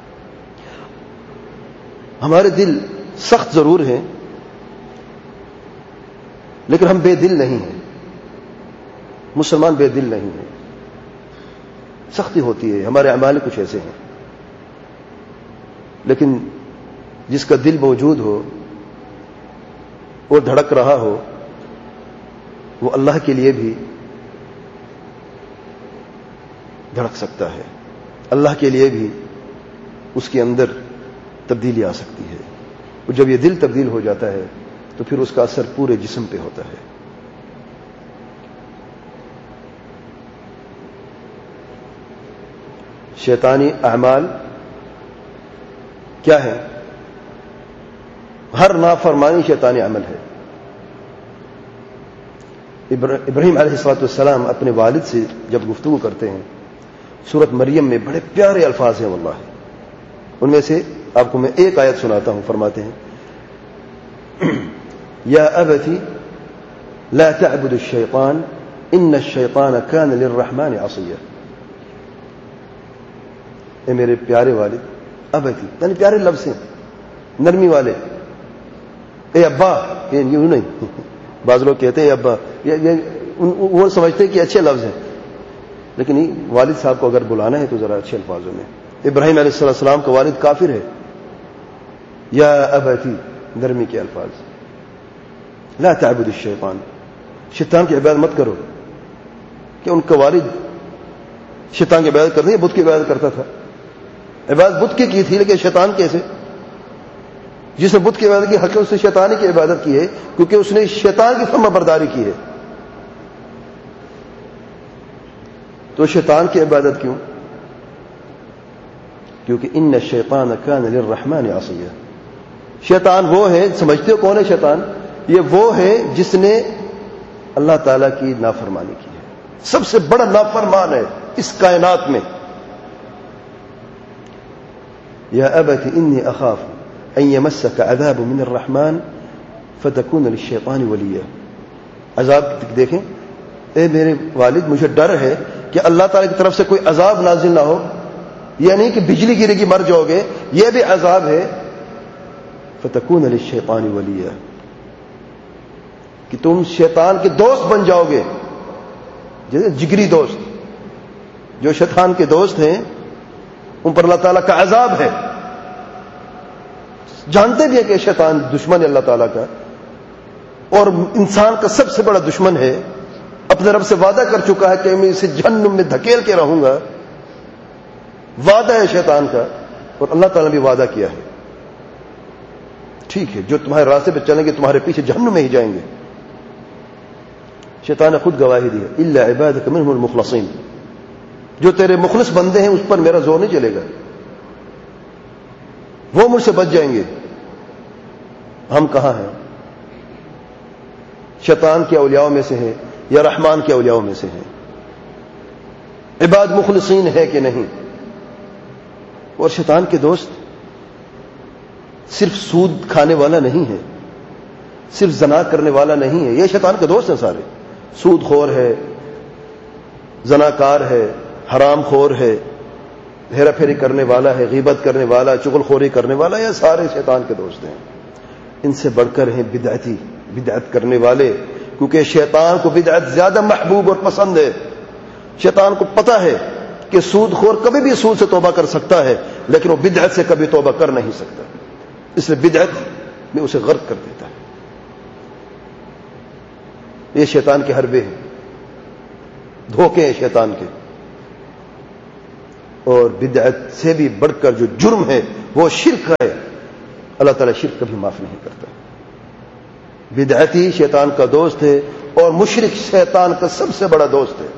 ہمارے دل سخت ضرور ہیں، لیکن ہم بے دل نہیں ہیں۔ مسلمان بے دل نہیں ہیں، سختی ہوتی ہے، ہمارے اعمال کچھ ایسے ہیں، لیکن جس کا دل موجود ہو اور دھڑک رہا ہو، وہ اللہ کے لیے بھی دھڑک سکتا ہے، اللہ کے لیے بھی اس کے اندر تبدیلی آ سکتی ہے۔ اور جب یہ دل تبدیل ہو جاتا ہے تو پھر اس کا اثر پورے جسم پہ ہوتا ہے۔ شیطانی اعمال کیا ہے؟ ہر نافرمانی شیطانی عمل ہے۔ ابراہیم علیہ الصلوۃ والسلام اپنے والد سے جب گفتگو کرتے ہیں، سورۃ مریم میں بڑے پیارے الفاظ ہیں واللہ، ان میں سے آپ کو میں ایک آیت سناتا ہوں۔ فرماتے ہیں یا ابتی لا تعبد الشیطان ان الشیطان کان للرحمن عصیا۔ اے میرے پیارے والد، ابتی یعنی پیارے لفظ ہیں، نرمی والے، اے ابا، یہ یوں نہیں، بعض لوگ کہتے ہیں اے ابا، وہ سمجھتے ہیں کہ اچھے لفظ ہیں، لیکن والد صاحب کو اگر بلانا ہے تو ذرا اچھے الفاظوں میں۔ ابراہیم علیہ السلام کا والد کافر ہے، یا ابتی نرمی کے الفاظ، لا تعبد الشیطان، شیطان کی عبادت مت کرو۔ کہ ان کا والد شیطان کی عبادت کرنے، بت کی عبادت کرتا تھا، عبادت بت کی کی تھی، لیکن شیطان کیسے؟ جس نے بت کی عبادت کی حقیقت اس نے شیطان کی عبادت کی ہے، کیونکہ اس نے شیطان کی فرما برداری کی ہے۔ تو شیطان کی عبادت کیوں؟ کیونکہ ان الشیطان کان للرحمن عصیا۔ شیطان وہ ہے، سمجھتے ہو کون ہے شیطان؟ یہ وہ ہے جس نے اللہ تعالیٰ کی نافرمانی کی ہے، سب سے بڑا نافرمان ہے اس کائنات میں۔ یا ابت انی اخاف ان یمسک عذاب من الرحمن فتکون للشیطان ولیا۔ عذاب دیکھیں، اے میرے والد مجھے ڈر ہے کہ اللہ تعالیٰ کی طرف سے کوئی عذاب نازل نہ ہو، یہ نہیں کہ بجلی گرے گی مر جاؤ گے، یہ بھی عذاب ہے۔ فتکون للشیطان ولیا، کہ تم شیطان کے دوست بن جاؤ گے، جیسے جگری دوست۔ جو شیطان کے دوست ہیں ان پر اللہ تعالیٰ کا عذاب ہے، جانتے بھی ہیں کہ شیطان دشمن ہے اللہ تعالیٰ کا، اور انسان کا سب سے بڑا دشمن ہے، اپنے رب سے وعدہ کر چکا ہے کہ میں اسے جہنم میں دھکیل کے رہوں گا، وعدہ ہے شیطان کا، اور اللہ تعالیٰ نے بھی وعدہ کیا ہے، ٹھیک ہے جو تمہارے راستے پہ چلیں گے تمہارے پیچھے جہنم میں ہی جائیں گے۔ شیطان نے خود گواہی دی ہے، الا عبادک منهم المخلصین، جو تیرے مخلص بندے ہیں اس پر میرا زور نہیں چلے گا، وہ مجھ سے بچ جائیں گے۔ ہم کہاں ہیں؟ شیطان کے اولیاء میں سے ہیں یا رحمان کے اولیاء میں سے ہیں؟ عباد مخلصین ہے کہ نہیں؟ اور شیطان کے دوست صرف سود کھانے والا نہیں ہے، صرف زنا کرنے والا نہیں ہے، یہ شیطان کے دوست ہیں سارے۔ سود خور ہے، زناکار ہے، حرام خور ہے، ہیرا پھیری کرنے والا ہے، غیبت کرنے والا، چغل خوری کرنے والا، یہ سارے شیطان کے دوست ہیں۔ ان سے بڑھ کر ہیں بدعتی، بدعت کرنے والے، کیونکہ شیطان کو بدعت زیادہ محبوب اور پسند ہے۔ شیطان کو پتا ہے کہ سود خور کبھی بھی سود سے توبہ کر سکتا ہے، لیکن وہ بدعت سے کبھی توبہ کر نہیں سکتا، اس لیے بدعت میں اسے غرق کر دیتا ہے۔ یہ شیطان کے حربے ہیں، دھوکے ہیں شیطان کے۔ اور بدعت سے بھی بڑھ کر جو جرم ہے وہ شرک ہے. اللہ تعالیٰ شرک کبھی معاف نہیں کرتا. بدعتی شیطان کا دوست ہے اور مشرک شیطان کا سب سے بڑا دوست ہے.